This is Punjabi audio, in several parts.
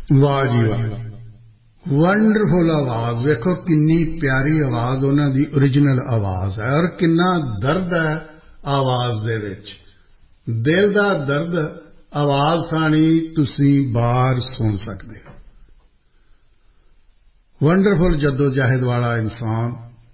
वाह जी वाह, वंडरफुल आवाज। वेखो किन्नी प्यारी आवाज उन्हां दी ओरिजिनल आवाज है और किन्ना दर्द है आवाज दे विच। दिल दा दर्द आवाज थाणी तुसीं बार सुन सकदे हो। वंडरफुल जद्दोजहद वाला इंसान।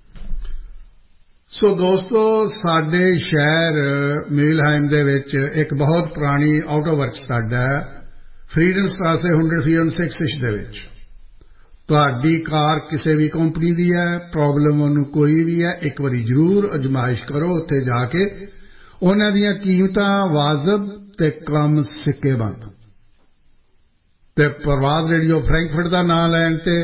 सो दोस्तों, साडे शहर मीलहाइम दे विच एक बहुत पुरानी आउटो वर्क साडा है, फ्रीडम स्ट्रासे 164 दे विच। तुहाडी कार किसी भी कंपनी दी है, प्रॉब्लम उन्होंने कोई भी है, एक बारी जरूर अजमाइश करो उत्थे जाके। उन्हां दीयां कीमतां वाजिब ते कम सिक्के बंद। ते परवाज रेडियो फ्रैंकफर्ट दा नाम लैण ते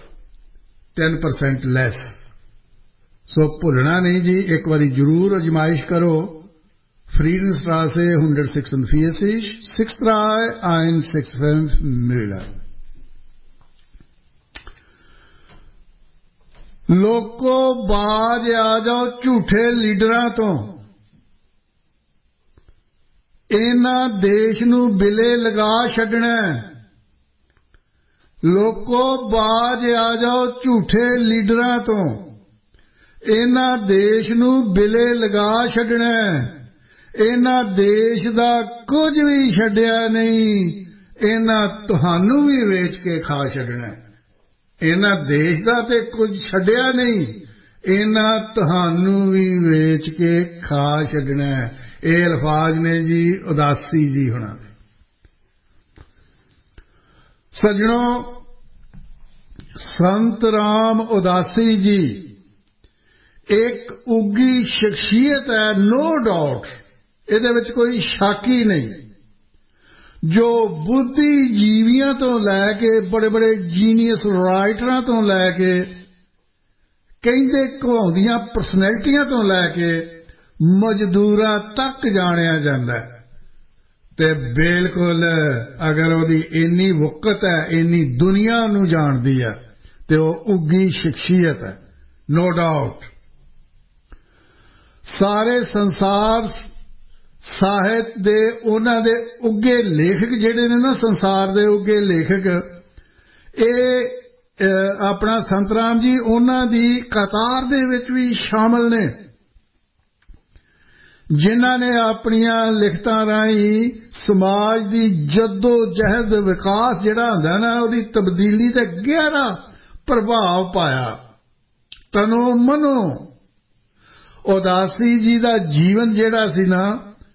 10% लैस। सो भुलना नहीं जी, एक बारी जरूर अजमाइश करो। Friedenstraße 146 63165 Müller। लोको बाज आ जाओ झूठे लीडरां तो। इन्हां देश नूं बिले लगा छड्डना। लोको बाज आ जाओ झूठे लीडरां तो। इन्हां देश नूं बिले लगा छड्डना। इन्हां देश दा कुछ भी छड्डिया नहीं, इन्हां तुहानू भी वेच के खा छड्डना। इन्हां देश दा ते कुछ छड्डिया नहीं, इन्हां तुहानू भी वेच के खा छड्डना। ये अल्फाज ने जी उदासी जी होना दे। सज्जनों, संत राम उदासी जी एक उगी शख्सियत है, नो डाउट, ਇਹਦੇ ਵਿੱਚ कोई शक ही नहीं। जो बुद्धिजीवियों तो लैके बड़े बड़े जीनियस राइटरां तो लैके कहते घुमाउंदियां परसनैलिटियां तो लैके मजदूरां तक जानिया जांदा है। ते बिल्कुल अगर उहदी इन्नी वुकत है, इन्नी दुनिया नूं जाणदी है, ते वह उगी शख्सियत है, नो डाउट। सारे संसार ਸਾਹਿਤ ਦੇ ਉਹਨਾਂ ਦੇ ਉੱਗੇ ਲੇਖਕ ਜਿਹੜੇ ਨੇ ਨਾ, ਸੰਸਾਰ ਦੇ ਉੱਗੇ ਲੇਖਕ, ਇਹ ਆਪਣਾ ਸੰਤ ਰਾਮ ਜੀ ਉਹਨਾਂ ਦੀ ਕਤਾਰ ਦੇ ਵਿੱਚ ਵੀ ਸ਼ਾਮਲ ਨੇ, ਜਿਨ੍ਹਾਂ ਨੇ ਆਪਣੀਆਂ ਲਿਖਤਾਂ ਰਾਹੀਂ ਸਮਾਜ ਦੀ ਜੱਦੋ ਜਹਿਦ ਵਿਕਾਸ ਜਿਹੜਾ ਹੁੰਦਾ ਨਾ, ਉਹਦੀ ਤਬਦੀਲੀ ਤੇ ਗਹਿਰਾ ਪ੍ਰਭਾਵ ਪਾਇਆ ਤਨੋ ਮਨੋ। ਉਦਾਸੀ ਜੀ ਦਾ ਜੀਵਨ ਜਿਹੜਾ ਸੀ ਨਾ,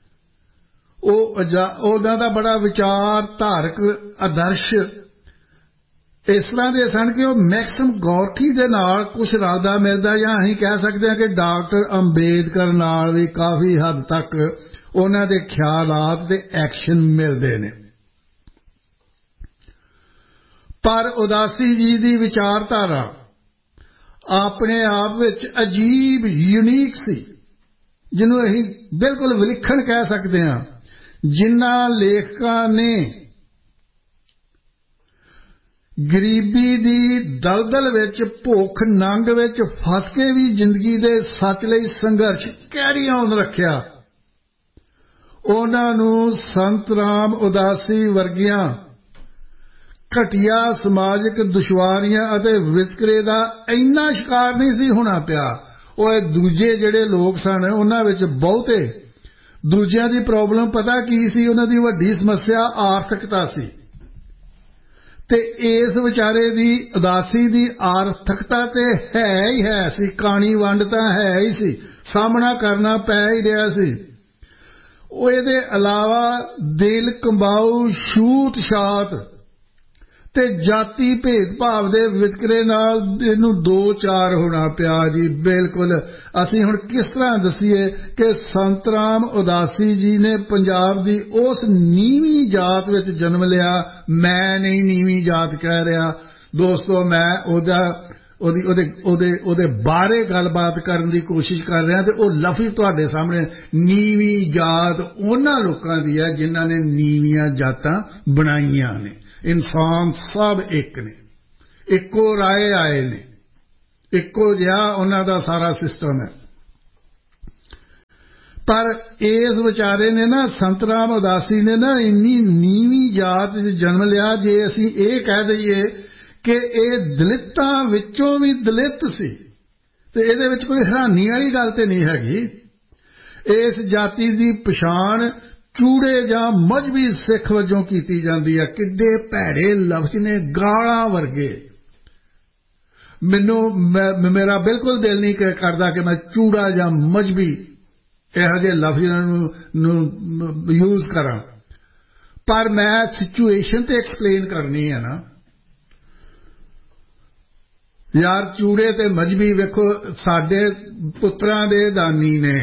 ਉਹਨਾਂ ਦਾ ਬੜਾ ਵਿਚਾਰ ਧਾਰਕ ਆਦਰਸ਼ ਇਸ ਤਰ੍ਹਾਂ ਦੇ ਸਨ ਕਿ ਉਹ ਮੈਕਸਿਮ ਗੌਰਕੀ ਦੇ ਨਾਲ ਕੁਛ ਰਲਦਾ ਮਿਲਦਾ, ਜਾਂ ਅਸੀਂ ਕਹਿ ਸਕਦੇ ਹਾਂ ਕਿ ਡਾਕਟਰ ਅੰਬੇਦਕਰ ਨਾਲ ਵੀ ਕਾਫੀ ਹੱਦ ਤੱਕ ਉਹਨਾਂ ਦੇ ਖਿਆਲਾਤ ਤੇ ਐਕਸ਼ਨ ਮਿਲਦੇ ਨੇ। ਪਰ ਉਦਾਸੀ ਜੀ ਦੀ ਵਿਚਾਰਧਾਰਾ ਆਪਣੇ ਆਪ ਵਿੱਚ ਅਜੀਬ ਯੂਨੀਕ ਸੀ, ਜਿਹਨੂੰ ਅਸੀਂ ਬਿਲਕੁਲ ਵਿਲੱਖਣ ਕਹਿ ਸਕਦੇ ਹਾਂ। ਜਿਨ੍ਹਾਂ ਲੇਖਕਾਂ ਨੇ ਗਰੀਬੀ ਦੀ ਦਲਦਲ ਵਿੱਚ, ਭੁੱਖ ਨੰਗ ਵਿੱਚ ਫਸ ਕੇ ਵੀ ਜ਼ਿੰਦਗੀ ਦੇ ਸੱਚ ਲਈ ਸੰਘਰਸ਼ ਕੈਰੀ ਆਨ ਰੱਖਿਆ, ਉਹਨਾਂ ਨੂੰ ਸੰਤ ਰਾਮ ਉਦਾਸੀ ਵਰਗੀਆਂ ਘਟੀਆ ਸਮਾਜਿਕ ਦੁਸ਼ਵਾਰੀਆਂ ਅਤੇ ਵਿਤਕਰੇ ਦਾ ਇੰਨਾ ਸ਼ਿਕਾਰ ਨਹੀਂ ਸੀ ਹੋਣਾ ਪਿਆ। ਉਹ ਦੂਜੇ ਜਿਹੜੇ ਲੋਕ ਸਨ, ਉਹਨਾਂ ਵਿੱਚ ਬਹੁਤੇ ਦੂਜਿਆਂ ਦੀ ਪ੍ਰੋਬਲਮ ਪਤਾ ਕੀ ਸੀ? ਉਹਨਾਂ ਦੀ ਵੱਡੀ ਸਮੱਸਿਆ ਆਰਥਿਕਤਾ ਸੀ। ਤੇ ਇਸ ਵਿਚਾਰੇ ਦੀ ਉਦਾਸੀ ਦੀ ਆਰਥਿਕਤਾ ਤੇ ਹੈ ਹੀ ਹੈ ਸੀ, ਕਾਣੀ ਵੰਡ ਤਾਂ ਹੈ ਹੀ ਸੀ, ਸਾਹਮਣਾ ਕਰਨਾ ਪੈ ਹੀ ਰਿਹਾ ਸੀ। ਉਹ ਇਹਦੇ ਇਲਾਵਾ ਦਿਲ ਕੰਬਾਊ ਛੂਤ ਛਾਤ ਤੇ ਜਾਤੀ ਭੇਦਭਾਵ ਦੇ ਵਿਤਕਰੇ ਨਾਲ ਇਹਨੂੰ ਦੋ ਚਾਰ ਹੋਣਾ ਪਿਆ ਜੀ। ਬਿਲਕੁਲ ਅਸੀਂ ਹੁਣ ਕਿਸ ਤਰ੍ਹਾਂ ਦੱਸੀਏ ਕਿ ਸੰਤ ਰਾਮ ਉਦਾਸੀ ਜੀ ਨੇ ਪੰਜਾਬ ਦੀ ਉਸ ਨੀਵੀਂ ਜਾਤ ਵਿੱਚ ਜਨਮ ਲਿਆ। ਮੈਂ ਨਹੀਂ ਨੀਵੀਂ ਜਾਤ ਕਹਿ ਰਿਹਾ ਦੋਸਤੋ, ਮੈਂ ਉਹਦੇ ਬਾਰੇ ਗੱਲਬਾਤ ਕਰਨ ਦੀ ਕੋਸ਼ਿਸ਼ ਕਰ ਰਿਹਾ, ਤੇ ਉਹ ਲਫ਼ਜ਼ ਤੁਹਾਡੇ ਸਾਹਮਣੇ ਨੀਵੀਂ ਜਾਤ ਉਹਨਾਂ ਲੋਕਾਂ ਦੀ ਹੈ ਜਿਨ੍ਹਾਂ ਨੇ ਨੀਵੀਆਂ ਜਾਤਾਂ ਬਣਾਈਆਂ ਨੇ। ਇਨਸਾਨ ਸਭ ਇੱਕ ਨੇ, ਇੱਕੋ ਰਾਏ ਆਏ ਨੇ, ਇੱਕੋ ਜਿਹਾ ਉਹਨਾਂ ਦਾ ਸਾਰਾ ਸਿਸਟਮ ਹੈ। पर इस विचारे ने ना संत राम उदासी ने ना इन्नी नीवी जात जन्म लिया जे असीं ये कह दईए कि ये दलितां विचों भी दलित सी ते इहदे विच कोई हैरानी वाली गल ते नहीं हैगी। इस जाति दी पछाण चूड़े जां मजहबी सिख वजों कीती जांदी है। किड्डे भैड़े लफ्ज ने, गालां वर्गे। मैनूं मेरा बिल्कुल दिल नहीं करदा कि मैं चूड़ा जां मजहबी इहो ਜਿਹੇ लफ्ज़ां ਨੂੰ यूज़ करा, पर मैं सिचुएशन ते एक्सप्लेन करनी है ना यार। चूड़े ते मजहबी वेखो, साडे पुत्रां दे दानी ने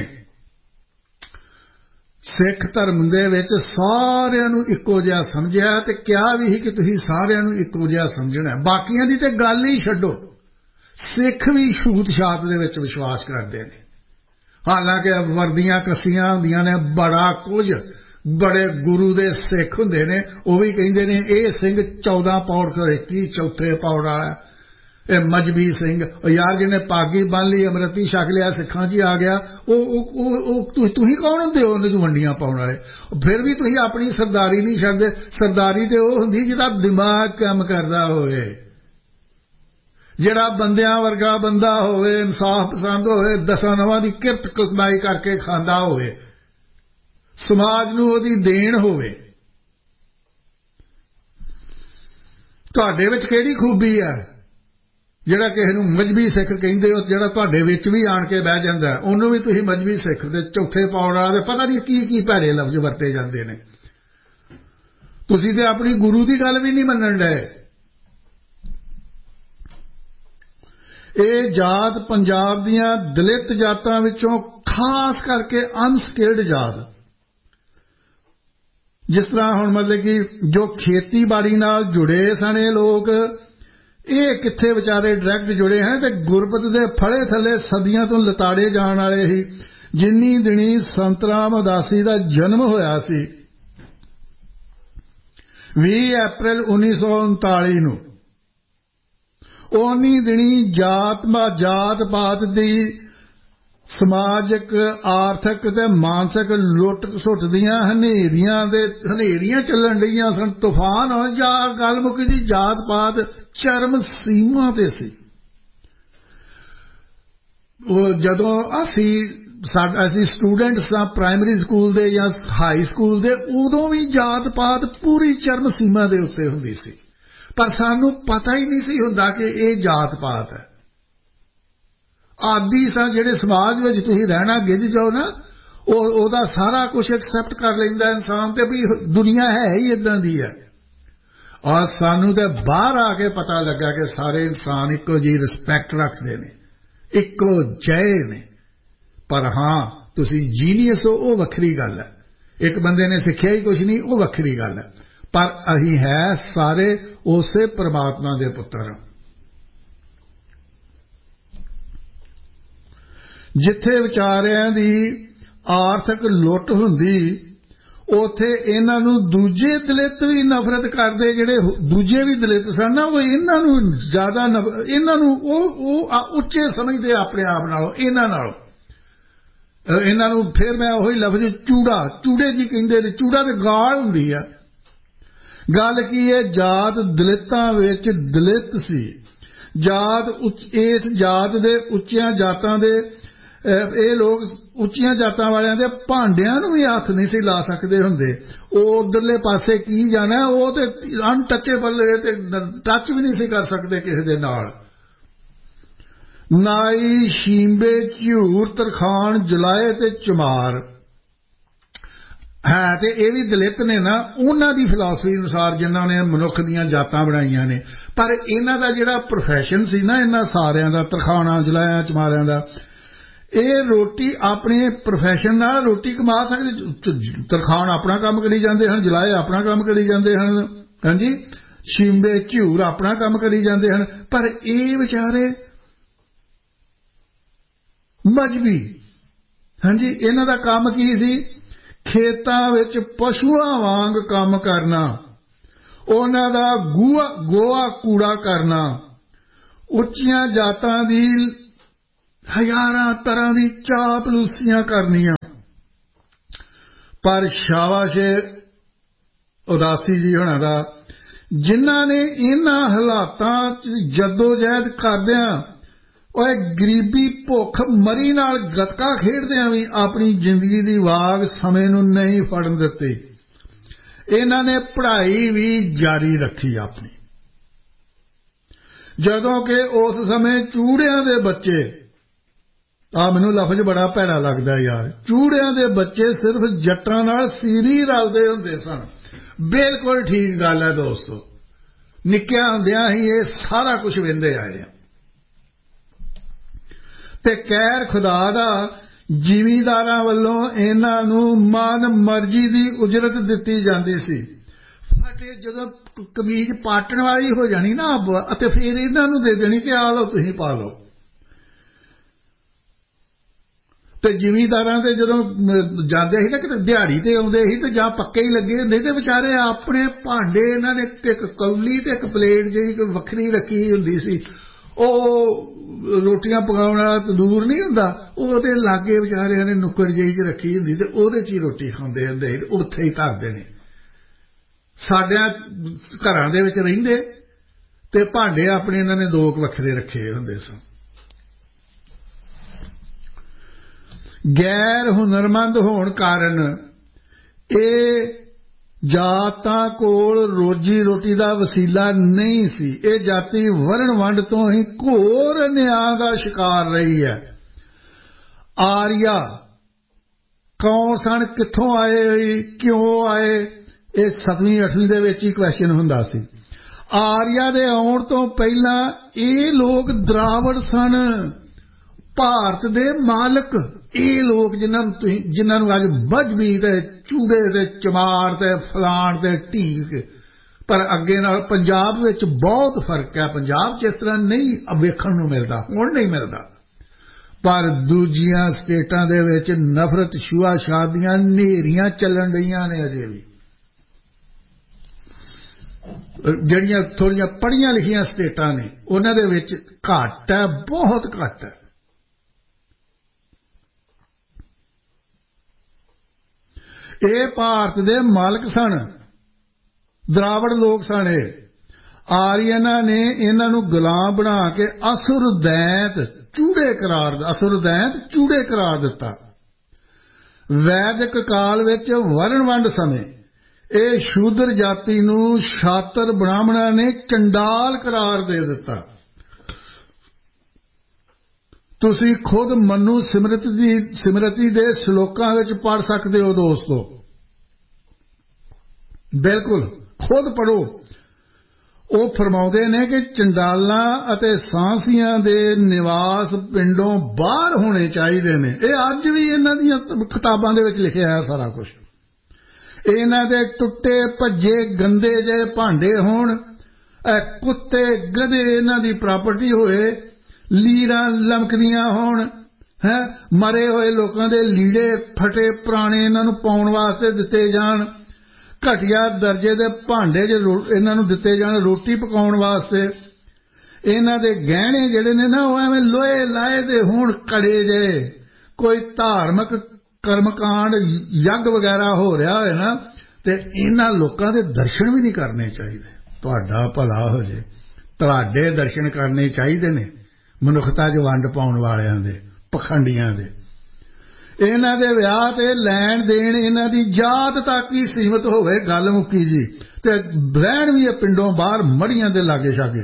सिख धर्म दे विच सारिआं नूं इक्को जिहा समझिआ ते क्या भी कि तुसीं सारिआं नूं इक्को जिहा समझना। बाकियां दी ते गल ही छड्डो, सिख भी छूत छात दे विच विश्वास करदे ने। हालांकि वर्दियां कसियां हुंदियां ने, बड़ा कुछ, बड़े गुरु दे सिख हुंदे ने, वो भी कहिंदे ने ये सिंह 14 पौड़ करे की चौथे पौड़ वाला ये मजहबी सिंह। यार जिन्हें पागी बन ली, अमृती छक लिया, सिखां च आ गया, तुसीं कौन हुंदे हो उहदे वंडियां पाउण वाले? फिर भी तुसीं अपनी सरदारी नहीं छड्डदे। सरदारी ते वो हुंदी जिहदा दिमाग काम करदा होवे, जिहड़ा बंदियां वर्गा बंदा होवे, इंसाफ पसंद होवे, दसां नवां दी किरत कमाई करके खांदा होवे, समाज नूं ओहदी देण होवे। तुहाडे विच किहड़ी खूबी है जिहड़ा किसे नूं मजहबी सिख कहिंदे हो, जिहड़ा तुहाडे विच भी आण के बह जांदा, ओहनूं भी तुसीं मजहबी सिख दे चौथे पौड़ वाला दे पता नहीं की भैड़े लफ्ज़ वरते जांदे ने। तुसीं ते अपनी गुरु दी गल भी नहीं मन्नण डए। ਇਹ ਜਾਤ पंजाब दियां दलित जातां विचों खास करके अनस्किल्ड जात, जिस तरह हुण मतलब कि जो खेतीबाड़ी नाल जुड़े सने लोग, ये कित्थे विचारे डायरैक्ट जुड़े हैं ते गुरबत दे फले थले सदियां तो लताड़े जाण वाले ही। जिन्नी दिनी संत राम उदासी दा जन्म होया सी 20 अप्रैल 1939 नूं, उन्नी दिनी जात पात दी समाजिक, आर्थिक ते मानसिक लुट सुट दियां हनेरियां चलन रहियां सन, तूफान जा गल मुकी दी। जात पात चरम सीमा ते सी। जदों असी स्टूडेंट सां प्राइमरी स्कूल दे या हाई स्कूल दे, उदों भी जात पात पूरी चरम सीमा दे उत्ते हुंदी सी, पर सानू पता ही नहीं सी हुंदा कि ये जात पात है। आदि सा जिहड़े समाज विच तुसीं रहना गिज जाओ ना, ओहदा सारा कुछ एक्सैप्ट कर लैंदा इंसान, ते भी दुनिया है ही इदां दी है। और सानू ते बाहर आके पता लगा कि सारे इंसान इक्को जी रिस्पैक्ट रखते ने, इक्को जय ने। पर हाँ, तुसीं जीनियस हो, वो वखरी गल है। एक बंदे ने सिक्ख्या ही कुछ नहीं, वो वखरी गल है। पर अहीं है सारे उसे परमात्मा दे पुत्र। जिथे विचारियां दी आर्थिक लुट हुंदी, उथे इन्हां नूं दूजे दलित भी नफरत करदे। जिहड़े दूजे भी दलित सन ना, वो इन्हां नूं ज्यादा इन्हां नूं उच्चे समझदे अपने आप नालों, इन्हां नालों। इन्हां नूं फिर मैं ओही लफ्ज़ चूड़े जी कहिंदे ने। चूड़ा ते गाल हुंदी है। गल की है, जात दलितां विच दलित सी। जात इस जात दे उच्चियां जातां दे ਇਹ लोग ਉੱਚੀਆਂ जातां वालियां दे भांडियां नूं भी हथ नहीं सी ला सकदे हुंदे। ਉਹ उधरले पासे की जाना, ਉਹ ते अनटचेबल ते टच भी नहीं सी कर सकदे किसे दे नाल। नाई, शींबे, झूर, तरखान, जुलाए ते चमार है ते ये भी दलित ने ना, उन्हां दी फिलासफी अनुसार जिन्हां ने मनुख दीयां जातां बनाईयां ने। पर इन्हां दा जिहड़ा प्रोफैशन सी ना, इन्हां सारियां दा, तरखानां, जुलायां, चमारियां दा, ये रोटी अपने प्रोफैशन नाल रोटी कमा सकदे। तरखान अपना काम करी जांदे हन, जुलाए अपना काम करी जांदे हन, हां जी, शींबे झूर अपना काम करी जांदे हन। पर ये बेचारे मजहबी, हां जी, इन्हां दा काम की सी? खेतां विच पशुआं वांग काम करना, उन्हां दा गोआ कूड़ा करना, उच्चियां जातां दी हज़ारां तरह दी चापलूसियां करनियां, पर शाबाश उदासी जी होना दा जिन्हां ने इन्हां हालातां च जद्दोजहद करदिआं ओए गरीबी भुख मरी नाल गतका खेडदिआं भी अपनी जिंदगी दी वाग समय नूं नहीं फड़न दित्ती। इन्हां ने पढ़ाई भी जारी रखी अपनी। जदों कि उस समय चूड़ियां दे बच्चे मैनूं लफ्ज बड़ा भैड़ा लगदा यार, चूड़ियां दे बच्चे सिर्फ जट्टां नाल सीरी रलदे हुंदे सन। बिल्कुल ठीक गल है दोस्तों, निक्कियां हुंदियां ही ये सारा कुछ वेंदे आए हैं। ते कहर खुदा दा ਜ਼ਿਮੀਂਦਾਰਾਂ ਵੱਲੋਂ ਇਹਨਾਂ ਨੂੰ ਮਨ ਮਰਜ਼ੀ ਦੀ ਉਜਰਤ ਦਿੱਤੀ ਜਾਂਦੀ ਸੀ। ਫਟੇ ਜਦੋਂ ਕਮੀਜ਼ ਪਾਟਣ ਵਾਲੀ ਹੋ ਜਾਣੀ ਨਾ ਅਤੇ ਫਿਰ ਇਹਨਾਂ ਨੂੰ ਦੇ ਦੇਣੀ ਕਿ ਆ ਲਓ ਤੁਸੀਂ ਪਾ ਲਓ। ਤੇ ਜ਼ਿਮੀਂਦਾਰਾਂ ਦੇ ਜਦੋਂ ਜਾਂਦੇ ਸੀ ਨਾ ਕਿਤੇ ਦਿਹਾੜੀ ਤੇ ਆਉਂਦੇ ਸੀ ਤੇ ਜਾਂ ਪੱਕੇ ਹੀ ਲੱਗੇ ਹੁੰਦੇ ਤੇ ਵਿਚਾਰੇ ਆਪਣੇ ਭਾਂਡੇ ਇਹਨਾਂ ਨੇ ਇੱਕ ਕੌਲੀ ਤੇ ਇੱਕ ਪਲੇਟ ਜਿਹੜੀ ਵੱਖਰੀ ਰੱਖੀ ਹੁੰਦੀ ਸੀ। ਉਹ ਰੋਟੀਆਂ ਪਕਾਉਣ ਵਾਲਾ ਤੰਦੂਰ ਨਹੀਂ ਹੁੰਦਾ, ਉਹਦੇ ਲਾਗੇ ਵਿਚਾਰਿਆਂ ਨੇ ਨੁੱਕਰ ਜਿਹੀ 'ਚ ਰੱਖੀ ਹੁੰਦੀ ਤੇ ਉਹਦੇ 'ਚ ਹੀ ਰੋਟੀ ਖਾਂਦੇ ਹੁੰਦੇ ਸੀ, ਉੱਥੇ ਹੀ ਧਰਦੇ ਨੇ। ਸਾਡਿਆਂ ਘਰਾਂ ਦੇ ਵਿੱਚ ਰਹਿੰਦੇ ਤੇ ਭਾਂਡੇ ਆਪਣੇ ਇਹਨਾਂ ਨੇ ਦੋ ਵੱਖਰੇ ਰੱਖੇ ਹੁੰਦੇ ਸਨ। ਗੈਰ ਹੁਨਰਮੰਦ ਹੋਣ ਕਾਰਨ ਇਹ ਜਾਤਾਂ ਕੋਲ ਰੋਜੀ ਰੋਟੀ ਦਾ ਵਸੀਲਾ ਨਹੀਂ ਸੀ। ਇਹ ਜਾਤੀ ਵਰਣ ਵੰਡ ਤੋਂ ਹੀ ਘੋਰ ਨਿਆਂ ਦਾ ਸ਼ਿਕਾਰ ਰਹੀ ਹੈ। ਆਰੀਆ ਕੌਣ ਸਨ, ਕਿੱਥੋਂ ਆਏ, ਕਿਉਂ ਆਏ, ਇਹ 7ਵੀਂ 8ਵੀਂ ਦੇ ਵਿੱਚ ਹੀ ਕੁਐਸਚਨ ਹੁੰਦਾ ਸੀ। ਆਰੀਆ ਦੇ ਆਉਣ ਤੋਂ ਪਹਿਲਾਂ ਇਹ ਲੋਕ ਦਰਾਵੜ ਸਨ, ਭਾਰਤ ਦੇ ਮਾਲਕ। ਇਹ ਲੋਕ ਜਿਨ੍ਹਾਂ ਨੂੰ ਅੱਜ ਮਜ਼੍ਹਬੀ ਤੇ ਚੂੜੇ ਤੇ ਚਮਾਰ ਤੇ ਫਲਾਣ ਤੇ ਢੀਕ, ਪਰ ਅੱਗੇ ਨਾਲ ਪੰਜਾਬ ਵਿੱਚ ਬਹੁਤ ਫਰਕ ਹੈ। ਪੰਜਾਬ 'ਚ ਇਸ ਤਰ੍ਹਾਂ ਨਹੀਂ ਵੇਖਣ ਨੂੰ ਮਿਲਦਾ, ਹੁਣ ਨਹੀਂ ਮਿਲਦਾ, ਪਰ ਦੂਜੀਆਂ ਸਟੇਟਾਂ ਦੇ ਵਿੱਚ ਨਫ਼ਰਤ ਛੂਆ-ਛਾਤ ਦੀਆਂ ਹਨੇਰੀਆਂ ਚੱਲਣ ਰਹੀਆਂ ਨੇ ਅਜੇ ਵੀ। ਜਿਹੜੀਆਂ ਥੋੜ੍ਹੀਆਂ ਪੜ੍ਹੀਆਂ ਲਿਖੀਆਂ ਸਟੇਟਾਂ ਨੇ ਉਹਨਾਂ ਦੇ ਵਿੱਚ ਘੱਟ ਹੈ, ਬਹੁਤ ਘੱਟ ਹੈ। ਇਹ ਭਾਰਤ ਦੇ ਮਾਲਕ ਸਨ, ਦਰਾਵੜ ਲੋਕ ਸਨ। ਇਹ ਆਰੀਅਨਾਂ ਨੇ ਇਹਨਾਂ ਨੂੰ ਗੁਲਾਮ ਬਣਾ ਕੇ ਅਸੁਰਦੈਂਤ ਚੂੜੇ ਕਰਾਰ ਦਿੱਤਾ। ਵੈਦਿਕ ਕਾਲ ਵਿੱਚ ਵਰਣ ਵੰਡ ਸਮੇਂ ਇਹ ਸ਼ੂਦਰ ਜਾਤੀ ਨੂੰ ਸ਼ਾਤਰ ਬ੍ਰਾਹਮਣਾਂ ਨੇ ਚੰਡਾਲ ਕਰਾਰ ਦੇ ਦਿੱਤਾ। ਤੁਸੀਂ ਖੁਦ ਮਨੂ ਸਿਮਰਤੀ ਦੇ ਸ਼ਲੋਕਾਂ ਵਿੱਚ ਪੜ੍ਹ ਸਕਦੇ ਹੋ ਦੋਸਤੋ, ਬਿਲਕੁਲ ਖੁਦ ਪੜ੍ਹੋ। ਉਹ ਫਰਮਾਉਂਦੇ ਨੇ ਕਿ ਚੰਡਾਲਾਂ ਅਤੇ ਸਾਂਸੀਆਂ ਦੇ ਨਿਵਾਸ ਪਿੰਡੋਂ ਬਾਹਰ ਹੋਣੇ ਚਾਹੀਦੇ ਨੇ। ਇਹ ਅੱਜ ਵੀ ਇਹਨਾਂ ਦੀਆਂ ਕਿਤਾਬਾਂ ਦੇ ਵਿੱਚ ਲਿਖਿਆ ਹੈ ਸਾਰਾ ਕੁਝ। ਇਹਨਾਂ ਦੇ ਟੁੱਟੇ ਭੱਜੇ ਗੰਦੇ ਜਿਹੇ ਭਾਂਡੇ ਹੋਣ, ਕੁੱਤੇ ਗਧੇ ਇਹਨਾਂ ਦੀ ਪ੍ਰਾਪਰਟੀ ਹੋਏ, ਲੀਰਾਂ ਲਮਕਦੀਆਂ ਹੋਣ, ਮਰੇ ਹੋਏ ਲੋਕਾਂ ਦੇ ਲੀੜੇ ਫਟੇ ਪੁਰਾਣੇ ਇਹਨਾਂ ਨੂੰ ਪਾਉਣ ਵਾਸਤੇ ਦਿੱਤੇ ਜਾਣ, ਘਟੀਆ ਦਰਜੇ ਦੇ ਭਾਂਡੇ ਇਹਨਾਂ ਨੂੰ ਦਿੱਤੇ ਜਾਣ ਰੋਟੀ ਪਕਾਉਣ ਵਾਸਤੇ। ਇਹਨਾਂ ਦੇ ਗਹਿਣੇ ਜਿਹੜੇ ਨੇ ਨਾ ਉਹ ਐਵੇਂ ਲੋਹੇ ਲਾਏ ਦੇ ਹੋਣ, ਕੜੇ ਜਿਹੇ। ਕੋਈ ਧਾਰਮਿਕ ਕਰਮਕਾਂਡ ਯੱਗ ਵਗੈਰਾ ਹੋ ਰਿਹਾ ਹੋਏ ਨਾ ਤੇ ਇਹਨਾਂ ਲੋਕਾਂ ਦੇ ਦਰਸ਼ਨ ਵੀ ਨਹੀਂ ਕਰਨੇ ਚਾਹੀਦੇ। ਤੁਹਾਡਾ ਭਲਾ ਹੋ ਜੇ, ਤੁਹਾਡੇ ਦਰਸ਼ਨ ਕਰਨੇ ਚਾਹੀਦੇ ਨੇ ਮਨੁੱਖਤਾ 'ਚ ਵੰਡ ਪਾਉਣ ਵਾਲਿਆਂ ਦੇ, ਪਖੰਡੀਆਂ ਦੇ। ਇਹਨਾਂ ਦੇ ਵਿਆਹ ਤੇ ਲੈਣ ਦੇਣ ਇਹਨਾਂ ਦੀ ਜਾਤ ਤੱਕ ਹੀ ਸੀਮਤ ਹੋਵੇ, ਗੱਲ ਮੁੱਕੀ ਜੀ। ਤੇ ਰਹਿਣ ਵੀ ਇਹ ਪਿੰਡੋਂ ਬਾਹਰ ਮੜੀਆਂ ਦੇ ਲਾਗੇ ਛਾਗੇ।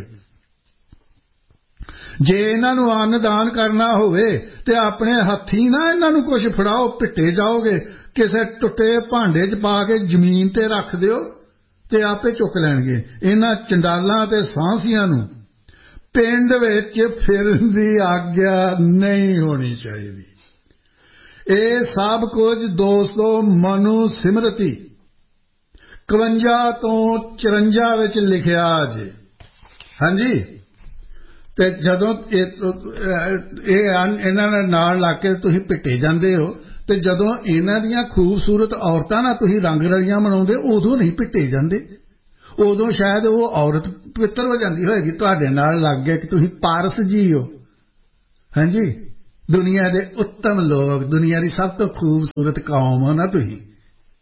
ਜੇ ਇਹਨਾਂ ਨੂੰ ਅੰਨਦਾਨ ਕਰਨਾ ਹੋਵੇ ਤੇ ਆਪਣੇ ਹੱਥੀਂ ਨਾ ਇਹਨਾਂ ਨੂੰ ਕੁਝ ਫੜਾਓ, ਪਿੱਟੇ ਜਾਓਗੇ। ਕਿਸੇ ਟੁੱਟੇ ਭਾਂਡੇ 'ਚ ਪਾ ਕੇ ਜ਼ਮੀਨ ਤੇ ਰੱਖ ਦਿਓ ਤੇ ਆਪੇ ਚੁੱਕ ਲੈਣਗੇ। ਇਹਨਾਂ ਚੰਡਾਲਾਂ ਤੇ ਸਾਂਸੀਆਂ ਨੂੰ ਪਿੰਡ ਵਿੱਚ ਫਿਰਨ ਦੀ ਆਗਿਆ ਨਹੀਂ ਹੋਣੀ ਚਾਹੀਦੀ। ਇਹ ਸਭ ਕੁਝ ਦੋਸਤੋ ਮਨੂ ਸਿਮਰਤੀ 51 ਤੋਂ 54 ਵਿੱਚ ਲਿਖਿਆ ਜੇ। ਹਾਂਜੀ, ਤੇ ਜਦੋਂ ਇਹਨਾਂ ਨਾਲ ਲਾ ਕੇ ਤੁਸੀਂ ਪਿੱਟੇ ਜਾਂਦੇ ਹੋ ਤੇ ਜਦੋਂ ਇਹਨਾਂ ਦੀਆਂ ਖੂਬਸੂਰਤ ਔਰਤਾਂ ਨਾਲ ਤੁਸੀਂ ਰੰਗ ਰਲੀਆਂ ਮਨਾਉਂਦੇ ਉਦੋਂ ਨਹੀਂ ਪਿੱਟੇ ਜਾਂਦੇ। ਉਦੋਂ ਸ਼ਾਇਦ ਉਹ ਔਰਤ ਪਵਿੱਤਰ ਹੋ ਜਾਂਦੀ ਹੋਏਗੀ ਤੁਹਾਡੇ ਨਾਲ ਲੱਗ ਗਿਆ ਕਿ ਤੁਸੀਂ ਪਾਰਸ ਜੀ ਹੋ। ਹਾਂਜੀ, ਦੁਨੀਆ ਦੇ ਉੱਤਮ ਲੋਕ, ਦੁਨੀਆ ਦੀ ਸਭ ਤੋਂ ਖੂਬਸੂਰਤ ਕੌਮ ਹੋ ਨਾ ਤੁਸੀਂ।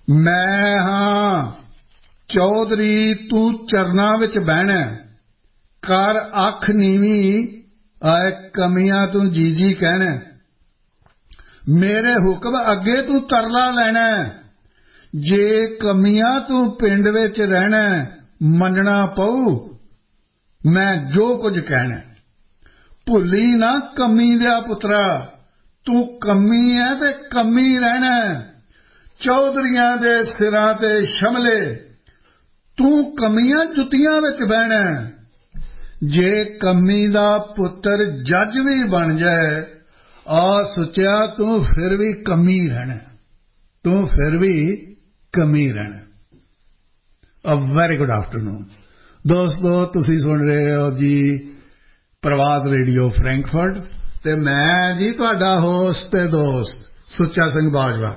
ਮੈਂ ਹਾਂ ਚੌਧਰੀ ਤੂੰ ਚਰਨਾਂ ਵਿੱਚ ਬਹਿਣਾ ਕਰ ਅੱਖ ਨੀਵੀਂ ਆਏ ਕਮੀਆਂ ਤੂੰ ਜੀ ਜੀ ਕਹਿਣਾ ਮੇਰੇ ਹੁਕਮ ਅੱਗੇ ਤੂੰ ਤਰਲਾ ਲੈਣਾ ਜੇ ਕਮੀਆਂ ਤੂੰ ਪਿੰਡ ਵਿੱਚ ਰਹਿਣਾ ਮੰਨਣਾ ਪਊ ਮੈਂ ਜੋ ਕੁਝ ਕਹਿਣਾ ਭੁੱਲੀ ਨਾ ਕਮੀ ਦਿਆ ਪੁੱਤਰਾ ਤੂੰ ਕਮੀ ਹੈ ਤੇ ਕਮੀ ਰਹਿਣਾ ਚੌਧਰੀਆਂ ਦੇ ਸਿਰਾਂ ਤੇ ਸ਼ਮਲੇ ਤੂੰ ਕਮੀਆਂ ਜੁੱਤੀਆਂ ਵਿੱਚ ਬਹਿਣਾ ਜੇ ਕਮੀ ਦਾ ਪੁੱਤਰ ਜੱਜ ਵੀ ਬਣ ਜਾਏ ਆ ਸੁੱਚਿਆ ਤੂੰ ਫਿਰ ਵੀ ਕਮੀ ਰਹਿਣਾ ਤੂੰ ਫਿਰ ਵੀ ਕਮੀ ਰਹਿਣਾ ਅ ਵੈਰੀ ਗੁੱਡ ਆਫਟਰਨੂਨ ਦੋਸਤੋ ਤੁਸੀਂ ਸੁਣ ਰਹੇ ਹੋ ਜੀ ਪ੍ਰਵਾਸ ਰੇਡੀਓ ਫਰੈਂਕਫਰਟ ਤੇ ਮੈਂ ਜੀ ਤੁਹਾਡਾ ਹੋਸਟ ਤੇ ਦੋਸਤ ਸੁੱਚਾ ਸਿੰਘ ਬਾਜਵਾ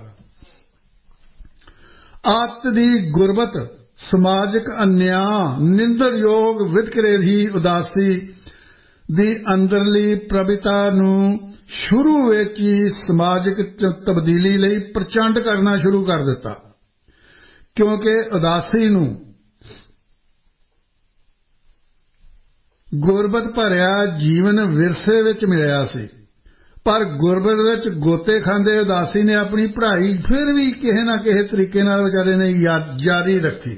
ਅੱਤ ਦੀ ਗੁਰਬਤ ਸਮਾਜਿਕ ਅਨਿਆਂ ਨਿੰਦਣਯੋਗ ਵਿਤਕਰੇ ਦੀ ਉਦਾਸੀ ਦੀ ਅੰਦਰਲੀ ਪ੍ਰਭਿਤਾ ਨੂੰ ਸ਼ੁਰੂ ਵਿੱਚ ਹੀ ਸਮਾਜਿਕ ਤਬਦੀਲੀ ਲਈ ਪ੍ਰਚੰਡ ਕਰਨਾ ਸ਼ੁਰੂ ਕਰ ਦਿੱਤਾ ਕਿਉਂਕਿ ਉਦਾਸੀ ਨੂੰ ਗੁਰਬਤ ਭਰਿਆ ਜੀਵਨ ਵਿਰਸੇ ਵਿੱਚ ਮਿਲਿਆ ਸੀ ਪਰ ਗੁਰਬਤ ਵਿੱਚ ਗੋਤੇ ਖਾਂਦੇ ਉਦਾਸੀ ਨੇ ਆਪਣੀ ਪੜ੍ਹਾਈ ਫਿਰ ਵੀ ਕਿਸੇ ਨਾ ਕਿਸੇ ਤਰੀਕੇ ਨਾਲ ਵਿਚਾਰੇ ਨੇ ਜਾਰੀ ਰੱਖੀ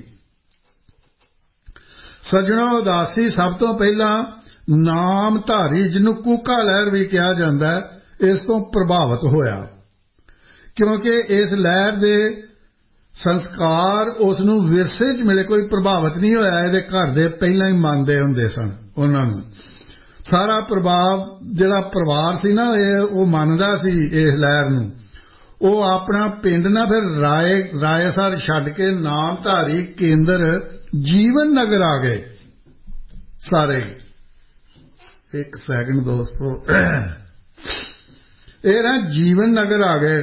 ਸੱਜਣੋ ਉਦਾਸੀ ਸਭ ਤੋਂ ਪਹਿਲਾਂ ਨਾਮਧਾਰੀ ਜਿਹਨੂੰ ਕੂਕਾ ਲਹਿਰ ਵੀ ਕਿਹਾ ਜਾਂਦਾ ਇਸ ਤੋਂ ਪ੍ਰਭਾਵਿਤ ਹੋਇਆ ਕਿਉਂਕਿ ਇਸ ਲਹਿਰ ਦੇ ਸੰਸਕਾਰ ਉਸ ਨੂੰ ਵਿਰਸੇ 'ਚ ਮਿਲੇ ਕੋਈ ਪ੍ਰਭਾਵਿਤ ਨਹੀਂ ਹੋਇਆ ਇਹਦੇ ਘਰ ਦੇ ਪਹਿਲਾਂ ਹੀ ਮੰਨਦੇ ਹੁੰਦੇ ਸਨ ਉਹਨਾਂ ਨੂੰ ਸਾਰਾ ਪ੍ਰਭਾਵ ਜਿਹੜਾ ਪਰਿਵਾਰ ਸੀ ਨਾ ਉਹ ਮੰਨਦਾ ਸੀ ਇਸ ਲਹਿਰ ਨੂੰ ਉਹ ਆਪਣਾ ਪਿੰਡ ਨਾ ਫਿਰ ਰਾਏਸਰ ਛੱਡ ਕੇ ਨਾਮਧਾਰੀ ਕੇਂਦਰ ਜੀਵਨ ਨਗਰ ਆ ਗਏ ਸਾਰੇ ਇੱਕ ਸੈਕਿੰਡ ਦੋਸਤੋ ਇਹ ਨਾ ਜੀਵਨ ਨਗਰ ਆ ਗਏ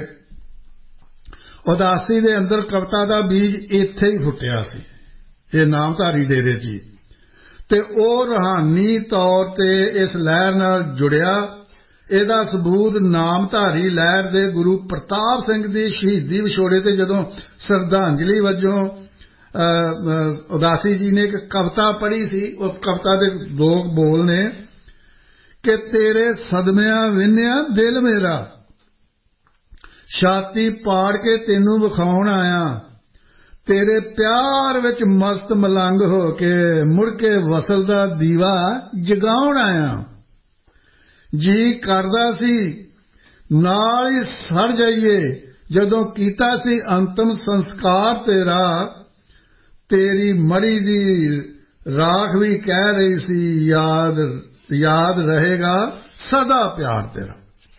ਉਦਾਸੀ ਦੇ ਅੰਦਰ ਕਵਿਤਾ ਦਾ ਬੀਜ ਇੱਥੇ ਹੀ ਫੁੱਟਿਆ ਸੀ ਇਹ ਨਾਮਧਾਰੀ ਡੇਰੇ 'ਚ ਹੀ ਤੇ ਉਹ ਰੂਹਾਨੀ ਤੌਰ ਤੇ ਇਸ ਲਹਿਰ ਨਾਲ ਜੁੜਿਆ ਇਹਦਾ ਸਬੂਤ ਨਾਮਧਾਰੀ ਲਹਿਰ ਦੇ ਗੁਰੂ ਪ੍ਰਤਾਪ ਸਿੰਘ ਦੀ ਸ਼ਹੀਦੀ ਵਿਛੋੜੇ ਤੇ ਜਦੋਂ ਸ਼ਰਧਾਂਜਲੀ ਵਜੋਂ ਉਦਾਸੀ ਜੀ ਨੇ ਇੱਕ ਕਵਿਤਾ ਪੜ੍ਹੀ ਸੀ ਉਹ ਕਵਿਤਾ ਦੇ ਦੋ ਬੋਲ ਨੇ ਕਿ ਤੇਰੇ ਸਦਮਿਆਂ ਵਿੰਨਿਆ ਦਿਲ ਮੇਰਾ ਛਾਤੀ ਪਾੜ ਕੇ ਤੈਨੂੰ ਵਿਖਾਉਣ ਆਇਆ ਤੇਰੇ ਪਿਆਰ ਵਿੱਚ ਮਸਤ ਮਲੰਗ ਹੋ ਕੇ ਮੁੜ ਕੇ ਵਸਲ ਦਾ ਦੀਵਾ ਜਗਾਉਣ ਆਇਆ ਜੀ ਕਰਦਾ ਸੀ ਨਾਲ ਹੀ ਸੜ ਜਾਈਏ ਜਦੋਂ ਕੀਤਾ ਸੀ ਅੰਤਮ ਸੰਸਕਾਰ ਤੇਰਾ ਤੇਰੀ ਮੜੀ ਦੀ ਰਾਖ ਵੀ ਕਹਿ ਰਹੀ ਸੀ ਯਾਦ ਰਹੇਗਾ ਸਦਾ ਪਿਆਰ ਤੇਰਾ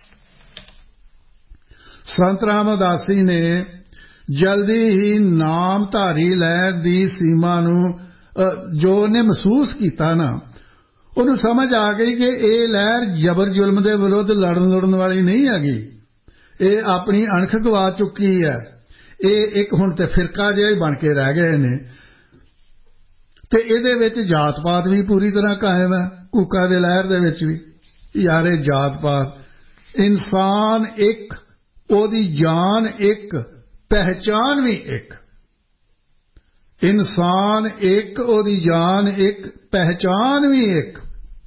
ਸੰਤ ਰਾਮ ਉਦਾਸੀ ਨੇ ਜਲਦੀ ਹੀ ਨਾਮਧਾਰੀ ਲਹਿਰ ਦੀ ਸੀਮਾ ਨੂੰ ਜੋ ਉਹਨੇ ਮਹਿਸੂਸ ਕੀਤਾ ਨਾ ਉਹਨੂੰ ਸਮਝ ਆ ਗਈ ਕਿ ਇਹ ਲਹਿਰ ਜ਼ਬਰ ਜ਼ੁਲਮ ਦੇ ਵਿਰੁੱਧ ਲੜਨ ਵਾਲੀ ਨਹੀਂ ਹੈਗੀ ਇਹ ਆਪਣੀ ਅਣਖ ਗਵਾ ਚੁੱਕੀ ਹੈ ਇਹ ਇੱਕ ਹੁਣ ਤੇ ਫਿਰਕਾ ਜਿਹਾ ਹੀ ਬਣ ਕੇ ਰਹਿ ਗਏ ਨੇ ਤੇ ਇਹਦੇ ਵਿੱਚ ਜਾਤ ਪਾਤ ਵੀ ਪੂਰੀ ਤਰ੍ਹਾਂ ਕਾਇਮ ਹੈ ਕੂਕਾ ਦੇ ਲਹਿਰ ਦੇ ਵਿੱਚ ਵੀ ਯਾਰੇ ਜਾਤ ਪਾਤ ਇਨਸਾਨ ਇੱਕ ਉਹਦੀ ਜਾਨ ਇੱਕ ਪਹਿਚਾਨ ਵੀ ਇੱਕ ਇਨਸਾਨ ਇੱਕ ਉਹਦੀ ਜਾਨ ਇੱਕ ਪਹਿਚਾਨ ਵੀ ਇੱਕ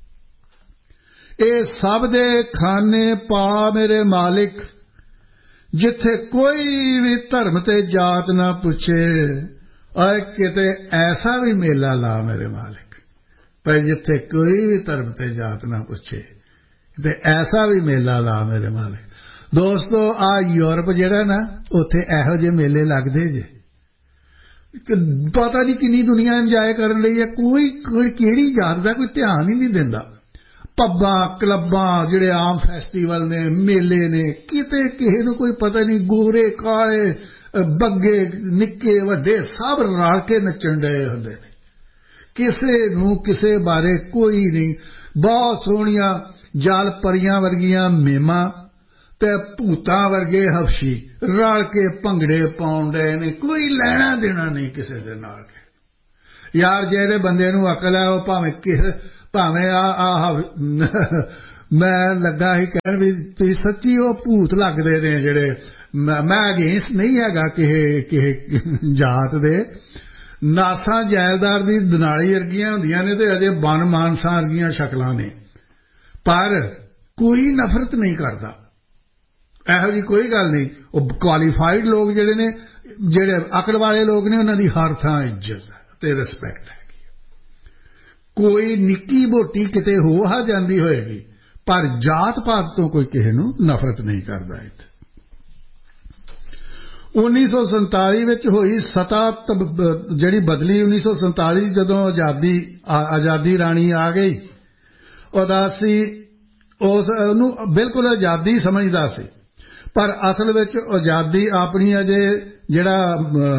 ਇਹ ਸਭ ਦੇ ਖਾਨੇ ਪਾ ਮੇਰੇ ਮਾਲਿਕ ਜਿੱਥੇ ਕੋਈ ਵੀ ਧਰਮ ਤੇ ਜਾਤ ਨਾ ਪੁੱਛੇ ਓਏ ਕਿਤੇ ਐਸਾ ਵੀ ਮੇਲਾ ਲਾ ਮੇਰੇ ਮਾਲਿਕ ਪਰ ਜਿੱਥੇ ਕੋਈ ਵੀ ਧਰਮ ਤੇ ਜਾਤ ਨਾ ਪੁੱਛੇ ਤੇ ਐਸਾ ਵੀ ਮੇਲਾ ਲਾ ਮੇਰੇ ਮਾਲਿਕ ਦੋਸਤੋ ਆ ਯੂਰਪ ਜਿਹੜਾ ਨਾ ਉੱਥੇ ਇਹੋ ਜਿਹੇ ਮੇਲੇ ਲੱਗਦੇ ਜੇ ਪਤਾ ਨਹੀਂ ਕਿੰਨੀ ਦੁਨੀਆ ਇੰਜੋਏ ਕਰਨ ਲਈ ਹੈ ਕੋਈ ਕਿਹੜੀ ਜਾਤ ਦਾ ਕੋਈ ਧਿਆਨ ਹੀ ਨਹੀਂ ਦਿੰਦਾ ਪੱਬਾਂ ਕਲੱਬਾਂ ਜਿਹੜੇ ਆਮ ਫੈਸਟੀਵਲ ਨੇ ਮੇਲੇ ਨੇ ਕਿਤੇ ਕਿਸੇ ਨੂੰ ਕੋਈ ਪਤਾ ਨਹੀਂ ਗੋਰੇ ਕਾਲੇ ਬੱਗੇ ਨਿੱਕੇ ਵੱਡੇ ਸਭ ਰਲ ਕੇ ਨੱਚਣ ਡਏ ਹੁੰਦੇ ਨੇ ਕਿਸੇ ਨੂੰ ਕਿਸੇ ਬਾਰੇ ਕੋਈ ਨਹੀਂ ਬਹੁਤ ਸੋਹਣੀਆਂ ਜਲ ਪਰੀਆਂ ਵਰਗੀਆਂ ਮੇਮਾਂ ਤੇ ਭੂਤਾਂ ਵਰਗੇ ਹਫਸ਼ੀ ਰਲ ਕੇ ਭੰਗੜੇ ਪਾਉਣ ਡਏ ਨੇ ਕੋਈ ਲੈਣਾ ਦੇਣਾ ਨਹੀਂ ਕਿਸੇ ਦੇ ਨਾਲ ਯਾਰ ਜਿਹੜੇ ਬੰਦੇ ਨੂੰ ਅਕਲ ਹੈ ਉਹ ਭਾਵੇਂ ਮੈਂ ਲੱਗਾ ਸੀ ਕਹਿਣ ਵੀ ਤੁਸੀਂ ਸੱਚੀ ਉਹ ਭੂਤ ਲੱਗਦੇ ਨੇ ਜਿਹੜੇ ਮੈਂ ਅਗੇਂਸਟ ਨਹੀਂ ਹੈਗਾ ਕਿਸੇ ਜਾਤ ਦੇ। ਨਾਸਾਂ ਜੈਲਦਾਰ ਦੀ ਦਨਾਲੀ ਵਰਗੀਆਂ ਹੁੰਦੀਆਂ ਨੇ ਤੇ ਅਜੇ ਬਨ ਮਾਨਸਾਂ ਵਰਗੀਆਂ ਸ਼ਕਲਾਂ ਨੇ, ਪਰ ਕੋਈ ਨਫ਼ਰਤ ਨਹੀਂ ਕਰਦਾ, ਇਹੋ ਜਿਹੀ ਕੋਈ ਗੱਲ ਨਹੀਂ। ਉਹ ਕੁਆਲੀਫਾਈਡ ਲੋਕ ਜਿਹੜੇ ਨੇ, ਜਿਹੜੇ ਅਕਲ ਵਾਲੇ ਲੋਕ ਨੇ, ਉਹਨਾਂ ਦੀ ਹਰ ਥਾਂ ਇੱਜ਼ਤ ਤੇ ਰਿਸਪੈਕਟ ਹੈਗੀ। ਕੋਈ ਨਿੱਕੀ ਮੋਟੀ ਕਿਤੇ ਹੋ ਆ ਜਾਂਦੀ ਹੋਏਗੀ, ਪਰ ਜਾਤ ਪਾਤ ਤੋਂ ਕੋਈ ਕਿਸੇ ਨੂੰ ਨਫ਼ਰਤ ਨਹੀਂ ਕਰਦਾ। ਇੱਥੇ 1947 ਵਿੱਚ ਹੋਈ ਸਤਾ ਜਿਹੜੀ ਬਦਲੀ, 1947 ਜਦੋਂ ਆਜ਼ਾਦੀ ਰਾਣੀ ਆ ਗਈ, ਉਦਾਸੀ ਉਹਨੂੰ ਬਿਲਕੁਲ ਆਜ਼ਾਦੀ ਸਮਝਦਾ ਸੀ, ਪਰ ਅਸਲ ਵਿੱਚ ਆਜ਼ਾਦੀ ਆਪਣੀ ਅਜੇ ਜਿਹੜਾ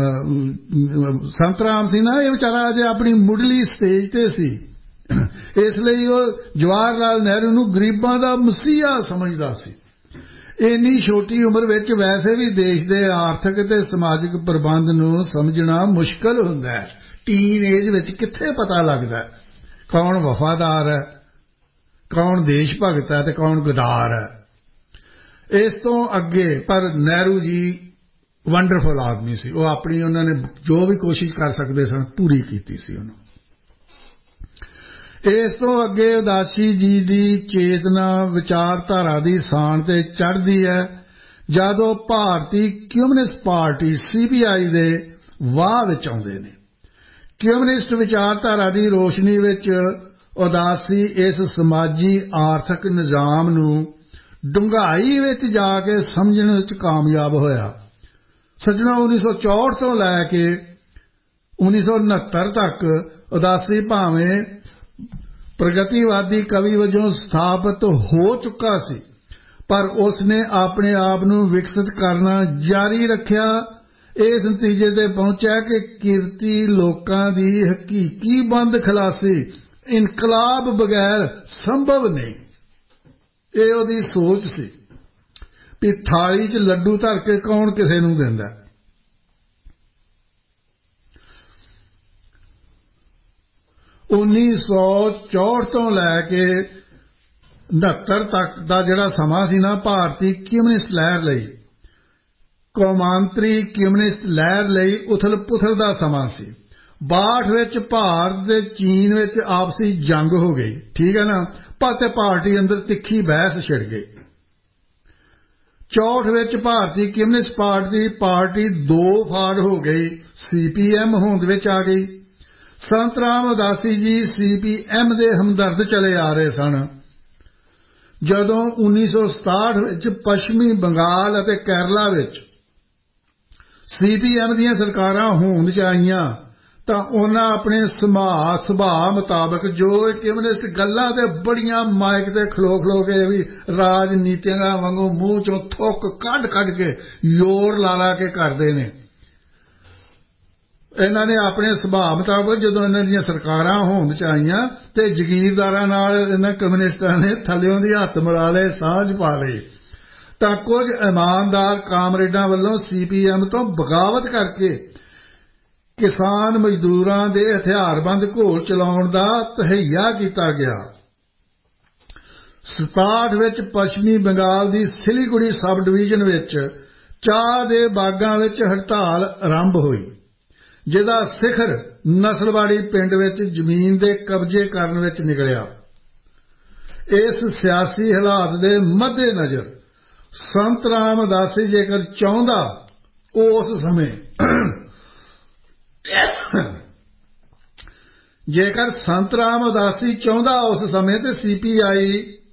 ਸੰਤ ਰਾਮ ਸੀ ਨਾ, ਇਹ ਵਿਚਾਰਾ ਅਜੇ ਆਪਣੀ ਮੁੱਢਲੀ ਸਟੇਜ ਤੇ ਸੀ। ਇਸ ਲਈ ਉਹ ਜਵਾਹਰ ਲਾਲ ਨਹਿਰੂ ਨੂੰ ਗਰੀਬਾਂ ਦਾ ਮਸੀਹਾ ਸਮਝਦਾ ਸੀ। ਇੰਨੀ ਛੋਟੀ ਉਮਰ ਵਿੱਚ ਵੈਸੇ ਵੀ ਦੇਸ਼ ਦੇ ਆਰਥਿਕ ਤੇ ਸਮਾਜਿਕ ਪ੍ਰਬੰਧ ਨੂੰ ਸਮਝਣਾ ਮੁਸ਼ਕਲ ਹੁੰਦਾ ਹੈ। ਟੀਨ ਏਜ ਵਿੱਚ ਕਿੱਥੇ ਪਤਾ ਲੱਗਦਾ ਕੌਣ ਵਫਾਦਾਰ ਹੈ, ਕੌਣ ਦੇਸ਼ ਭਗਤ ਹੈ ਤੇ ਕੌਣ ਗਦਾਰ ਹੈ। ਇਸ ਤੋਂ ਅੱਗੇ ਪਰ ਨਹਿਰੂ ਜੀ ਵੰਡਰਫੁਲ ਆਦਮੀ ਸੀ। ਉਹ ਆਪਣੀ ਉਹਨਾਂ ਨੇ ਜੋ ਵੀ ਕੋਸ਼ਿਸ਼ ਕਰ ਸਕਦੇ ਸਨ ਪੂਰੀ ਕੀਤੀ ਸੀ ਉਹਨੂੰ। ਇਸ ਤੋਂ ਅੱਗੇ ਉਦਾਸੀ ਜੀ ਦੀ ਚੇਤਨਾ ਵਿਚਾਰਧਾਰਾ ਦੀ ਸਾਣ ਤੇ ਚੜ੍ਹਦੀ ਹੈ ਜਦੋਂ ਭਾਰਤੀ ਕਮਿਊਨਿਸਟ ਪਾਰਟੀ CPI ਦੇ ਵਾਹ ਵਿੱਚ ਆਉਂਦੇ ਨੇ। ਕਮਿਊਨਿਸਟ ਵਿਚਾਰਧਾਰਾ ਦੀ ਰੋਸ਼ਨੀ ਵਿੱਚ ਉਦਾਸੀ ਇਸ ਸਮਾਜੀ ਆਰਥਿਕ ਨਿਜ਼ਾਮ ਨੂੰ ਡੂੰਘਾਈ ਵਿੱਚ ਜਾ ਕੇ ਸਮਝਣ ਵਿੱਚ ਕਾਮਯਾਬ ਹੋਇਆ। ਸੱਜਣੋ, 1964 ਤੋਂ ਲੈ ਕੇ 1969 ਤੱਕ ਉਦਾਸੀ ਭਾਵੇਂ ਪ੍ਰਗਤੀਵਾਦੀ ਕਵੀ ਵਜੋਂ ਸਥਾਪਿਤ ਹੋ ਚੁੱਕਾ ਸੀ, ਪਰ ਉਸ ਨੇ ਆਪਣੇ ਆਪ ਨੂੰ ਵਿਕਸਿਤ ਕਰਨਾ ਜਾਰੀ ਰੱਖਿਆ। ਇਸ ਨਤੀਜੇ ਤੇ ਪਹੁੰਚਿਆ ਕਿ ਕਿਰਤੀ ਲੋਕਾਂ ਦੀ ਹਕੀਕੀ ਬੰਦ ਖਲਾਸੀ ਇਨਕਲਾਬ ਬਗੈਰ ਸੰਭਵ ਨਹੀਂ। ਇਹ ਉਹਦੀ ਸੋਚ ਸੀ ਵੀ ਥਾਲੀ 'ਚ ਲੱਡੂ ਧਰ ਕੇ ਕੌਣ ਕਿਸੇ ਨੂੰ ਦਿੰਦਾ। « 1964 ਤੋਂ ਲੈ ਕੇ 69 ਤੱਕ ਦਾ ਜਿਹੜਾ ਸਮਾਂ ਸੀ ਨਾ, ਭਾਰਤੀ ਕਮਿਊਨਿਸਟ ਲਹਿਰ ਲਈ, ਕੌਮਾਂਤਰੀ ਕਮਿਊਨਿਸਟ ਲਹਿਰ ਲਈ ਉਥਲ ਪੁਥਲ ਦਾ ਸਮਾਂ ਸੀ। 62 ਵਿੱਚ ਭਾਰਤ ਤੇ ਚੀਨ ਵਿੱਚ ਆਪਸੀ ਜੰਗ ਹੋ ਗਈ, ਠੀਕ ਹੈ ਨਾ, ਤੇ ਪਾਰਟੀ ਅੰਦਰ ਤਿੱਖੀ ਬਹਿਸ ਛਿੜ ਗਈ। 64 ਵਿੱਚ ਭਾਰਤੀ ਕਮਿਊਨਿਸਟ ਪਾਰਟੀ ਦੋ ਫਾੜ ਹੋ ਗਈ, CPM ਹੋਂਦ ਵਿੱਚ ਆ ਗਈ। ਸੰਤ ਰਾਮ ਉਦਾਸੀ ਜੀ CPM ਦੇ ਹਮਦਰਦ ਚਲੇ ਆ ਰਹੇ ਸਨ। ਜਦੋਂ 1967 ਵਿੱਚ ਪੱਛਮੀ ਬੰਗਾਲ ਅਤੇ ਕੇਰਲਾ ਵਿੱਚ CPM ਦੀਆਂ ਸਰਕਾਰਾਂ ਹੋਂਦ 'ਚ ਆਈਆਂ ਤਾਂ ਉਹਨਾਂ ਆਪਣੇ ਸੁਭਾਅ ਮੁਤਾਬਕ ਜੋ ਕਮਿਊਨਿਸਟ ਗੱਲਾਂ ਤੇ ਬੜੀਆਂ ਮਾਈਕ ਤੇ ਖਲੋ ਕੇ ਵੀ ਰਾਜਨੀਤੀਆਂ ਵਾਂਗੂ ਮੂੰਹ 'ਚੋਂ ਥੁੱਕ ਕੱਢ ਕੇ ਜ਼ੋਰ ਲਾ ਕੇ ਕਰਦੇ ਨੇ, ਇਹਨਾਂ ਨੇ ਆਪਣੇ ਸੁਭਾਅ ਮੁਤਾਬਕ ਜਦੋਂ ਇਹਨਾਂ ਦੀਆਂ ਸਰਕਾਰਾਂ ਹੋਂਦ 'ਚ ਆਈਆਂ ਤੇ ਜ਼ਗੀਰਦਾਰਾਂ ਨਾਲ ਇਹਨਾਂ ਕਮਿਊਨਿਸਟਾਂ ਨੇ ਥੱਲਿਓਂ ਦੀ ਹੱਥ ਮਿਲਾ ਲਏ, ਸਾਂਝ ਪਾ ਲਈ, ਤਾਂ ਕੁਝ ਇਮਾਨਦਾਰ ਕਾਮਰੇਡਾਂ ਵੱਲੋਂ CPM ਤੋਂ ਬਗਾਵਤ ਕਰਕੇ ਕਿਸਾਨ ਮਜ਼ਦੂਰਾਂ ਦੇ ਹਥਿਆਰਬੰਦ ਘੋਲ ਚਲਾਉਣ ਦਾ ਤਹਈਆ ਕੀਤਾ ਗਿਆ। 67 ਵਿੱਚ ਪੱਛਮੀ ਬੰਗਾਲ ਦੀ ਸਿਲੀਗੁੜੀ ਸਬ ਡਿਵੀਜ਼ਨ ਵਿੱਚ ਚਾਹ ਦੇ ਬਾਗਾਂ ਵਿੱਚ ਹੜਤਾਲ ਆਰੰਭ ਹੋਈ, ਜਿਹਦਾ ਸਿਖਰ ਨਸਲਵਾੜੀ ਪਿੰਡ ਵਿੱਚ ਜ਼ਮੀਨ ਦੇ ਕਬਜ਼ੇ ਕਰਨ ਵਿੱਚ ਨਿਕਲਿਆ। ਇਸ ਸਿਆਸੀ ਹਾਲਾਤ ਦੇ ਮੱਦੇਨਜ਼ਰ ਸੰਤ ਰਾਮ ਉਦਾਸੀ ਜੇਕਰ ਚਾਹੁੰਦਾ ਉਸ ਸਮੇਂ ਤੇ CPI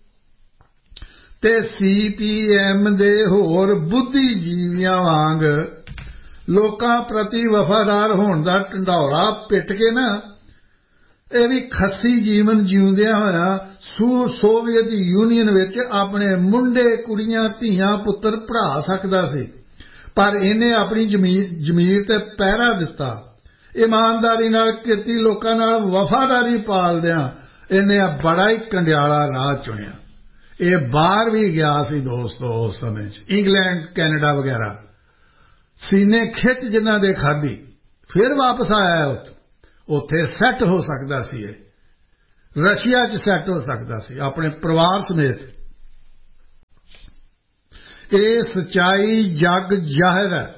ਤੇ CPM ਦੇ ਹੋਰ ਬੁੱਧੀਜੀਵੀਆਂ ਵਾਂਗ ਲੋਕਾਂ ਪ੍ਰਤੀ ਵਫਾਦਾਰ ਹੋਣ ਦਾ ਢੰਡੌਰਾ ਪਿੱਟ ਕੇ ਨਾ, ਇਹ ਵੀ ਖੱਸੀ ਜੀਵਨ ਜਿਉਂਦਿਆਂ ਹੋਇਆ ਸੋਵੀਅਤ ਯੂਨੀਅਨ ਵਿੱਚ ਆਪਣੇ ਮੁੰਡੇ ਕੁੜੀਆਂ ਧੀਆਂ ਪੁੱਤਰ ਪੜ੍ਹਾ ਸਕਦਾ ਸੀ, ਪਰ ਇਹਨੇ ਆਪਣੀ ਜ਼ਮੀਰ ਤੇ ਪਹਿਰਾ ਦਿੱਤਾ। ਇਮਾਨਦਾਰੀ ਨਾਲ ਕਿਰਤੀ ਲੋਕਾਂ ਨਾਲ ਵਫਾਦਾਰੀ ਪਾਲਦਿਆਂ ਇਹਨੇ ਬੜਾ ਹੀ ਕੰਡਿਆਲਾ ਰਾਹ ਚੁਣਿਆ। ਇਹ ਬਾਹਰ ਵੀ ਗਿਆ ਸੀ ਦੋਸਤੋ, ਉਸ ਸਮੇਂ 'ਚ ਇੰਗਲੈਂਡ ਕੈਨੇਡਾ ਵਗੈਰਾ, ਸੀਨੇ ਖਿੱਚ ਜਿਨ੍ਹਾਂ ਦੇ ਖਾਧੀ, ਫਿਰ ਵਾਪਸ ਆਇਆ, ਉੱਥੇ ਸੈੱਟ ਹੋ ਸਕਦਾ ਸੀ ਇਹ। रशिया च सैट हो सकता सी अपने परिवार समेत। ये सच्चाई जग जाहिर है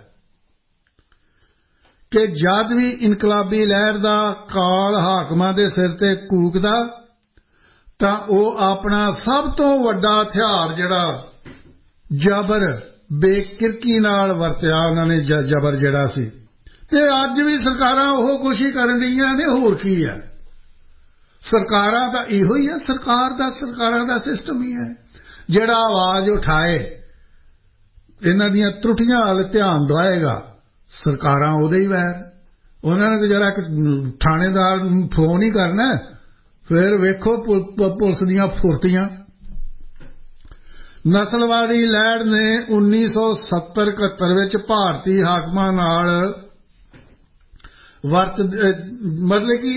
कि जद भी इनकलाबी लहर का काल हाकमां दे सिर ते कूकदा तां ओह अपना सब तो वड्डा हथियार जिहड़ा जबर बेकिरकी नाल वरतिया उन्होंने जबर जिहड़ा सी ते अज भी सरकारां ओह कुछ ही करन रहीआं ने। होर की है सरकारां दा इहो ही है। सरकारां दा सिस्टम ही है जिहड़ा आवाज उठाए इन्हां दीयां त्रुटियां वाल ध्यान दवाएगा सरकारां ओहदे ही वैर। उन्होंने तो जरा थानेदार फोन ही करना फिर वेखो पुलिस दीयां फुर्तियां। नस्लवादी लहर ने 1970-71 विच भारती हाकमां नाल मतलब कि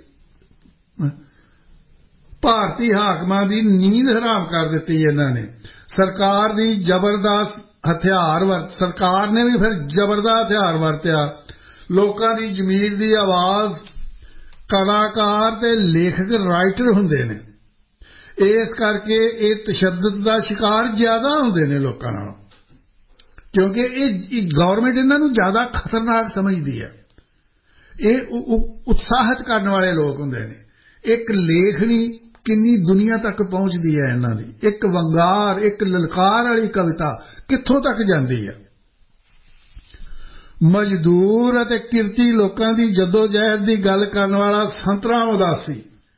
भारती हाकमां दी नींद हराम कर दी इन्होंने। सरकार दी जबरदस्त हथियार सरकार ने भी फिर जबरदस्त हथियार वरत्या। लोकां दी जमीर दी आवाज़ कलाकार ते लेखक राइटर हुंदे ने। इस करके ये तशद्दुद का शिकार ज्यादा होंदे ने लोकां नालों क्योंकि ये गवर्नमेंट इन्हां ज्यादा खतरनाक समझदी है। ये उत्साहित करने वाले लोग होंदे ने। एक लेखनी किन्नी दुनिया तक पहुंचती है इन्हां दी। एक वंगार एक ललकार वाली कविता कित्थों तक जाती है। मजदूर अते किरती लोकां दी जदोजहद दी गल करन वाला संतराम उदासी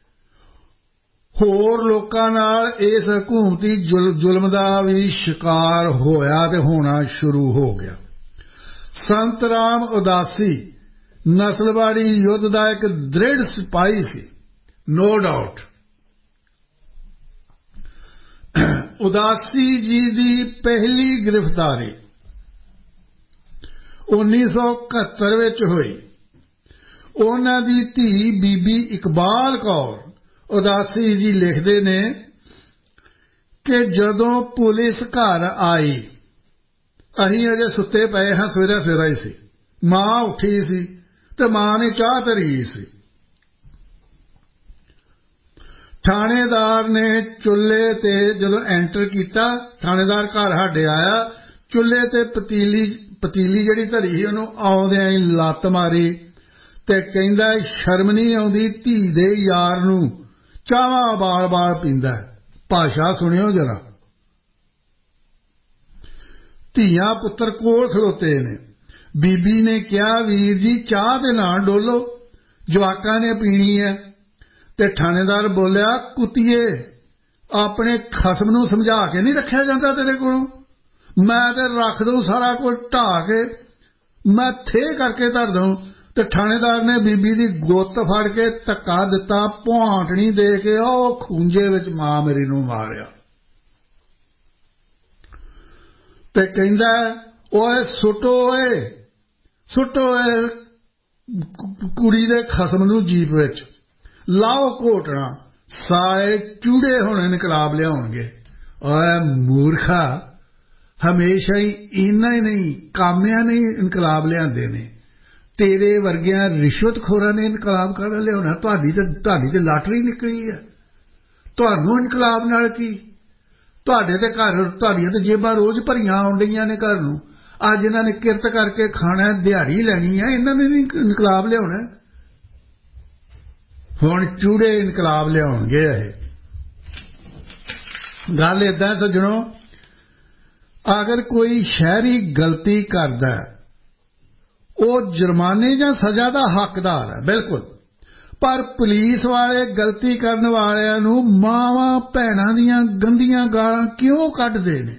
होर लोकां नाल इस हुकूमती जुल्म दा भी शिकार होया ते होना शुरू हो गया। संतराम उदासी नस्लवादी युद्ध दा एक दृढ़ सिपाही सी, नो डाउट। उदासी जी दी पहली गिरफ्तारी 1971 विच हुई। उन्हां दी धी बीबी इकबाल कौर उदासी जी लिखते ने कि जदों पुलिस घर आई अहीं अजे सुते पे हाँ सवेरा सवेरा ही सी। मां उठी सी ते मां ने चाह धरी सी। थानेदार ने चुल्हे ते जदों एंटर किया थानेदार घर साडे आया चुल्हे ते पतीली जिहड़ी धरी सी उहनूं आउंदिआं ही लत्त मारी ते कहंदा शर्म नहीं आउंदी धी दे यार नूं चावां बाल बाल पींदा। भाषा सुनियो जरा। धीआं पुत्र कोल खलोते ने। बीबी ने कहा वीर जी चाह दे नाल डोलो जवाकां ने पीनी है। ते थानेदार बोलिया कुत्तिए अपने खसम नूं समझा के नहीं रखिया जांदा तेरे कोलों। मैं ते रख दूं सारा कुछ ढा के मैं थे करके धर दूं। ते थानेदार ने बीबी दी गुत्त फड़ के धक्का दिता भौंटनी दे के ओ खूंजे विच मां मेरी नूं मारिया। ते कहंदा ओए सुटो कुड़ी दे खसम नूं जीप विच लाओ घोटना सारे चूड़े हुण इनकलाब लियाउणगे। ओए मूर्खा हमेशा ही इन्ना ही नहीं कामियां ने इनकलाब लियाते ने। तेरे वर्गियां रिश्वतखोरां ने इनकलाब कर लियाउणा। तुहाडी ते लाटरी निकली है। तुहानूं इनकलाब नाल की तुहाडे ते घर तुहाडियां ते जेबां रोज भरियां आउण डईआं ने घर नूं। अज इन्हां ने किरत करके खाना दिहाड़ी लैनी है इन्हां ने नहीं इनकलाब लियाउणा। हुण चूड़े इनकलाब लियाउणगे। गल इदां सज्जणों अगर कोई शहरी गलती करदा वो जुर्माने या सजा का हकदार है बिल्कुल। पर पुलिस वाले गलती करने वालियां नूं मावां भैणां दीयां गंदियां गालां क्यों कढदे ने।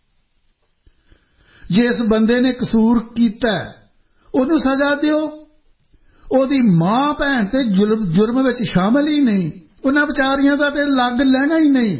जिस बंदे ने कसूर कीता उहनूं सजा दिओ। ओहदी मां भैण ते जुर्म विच शामिल ही नहीं। उन्हां विचारियां दा ते लग लैना ही नहीं।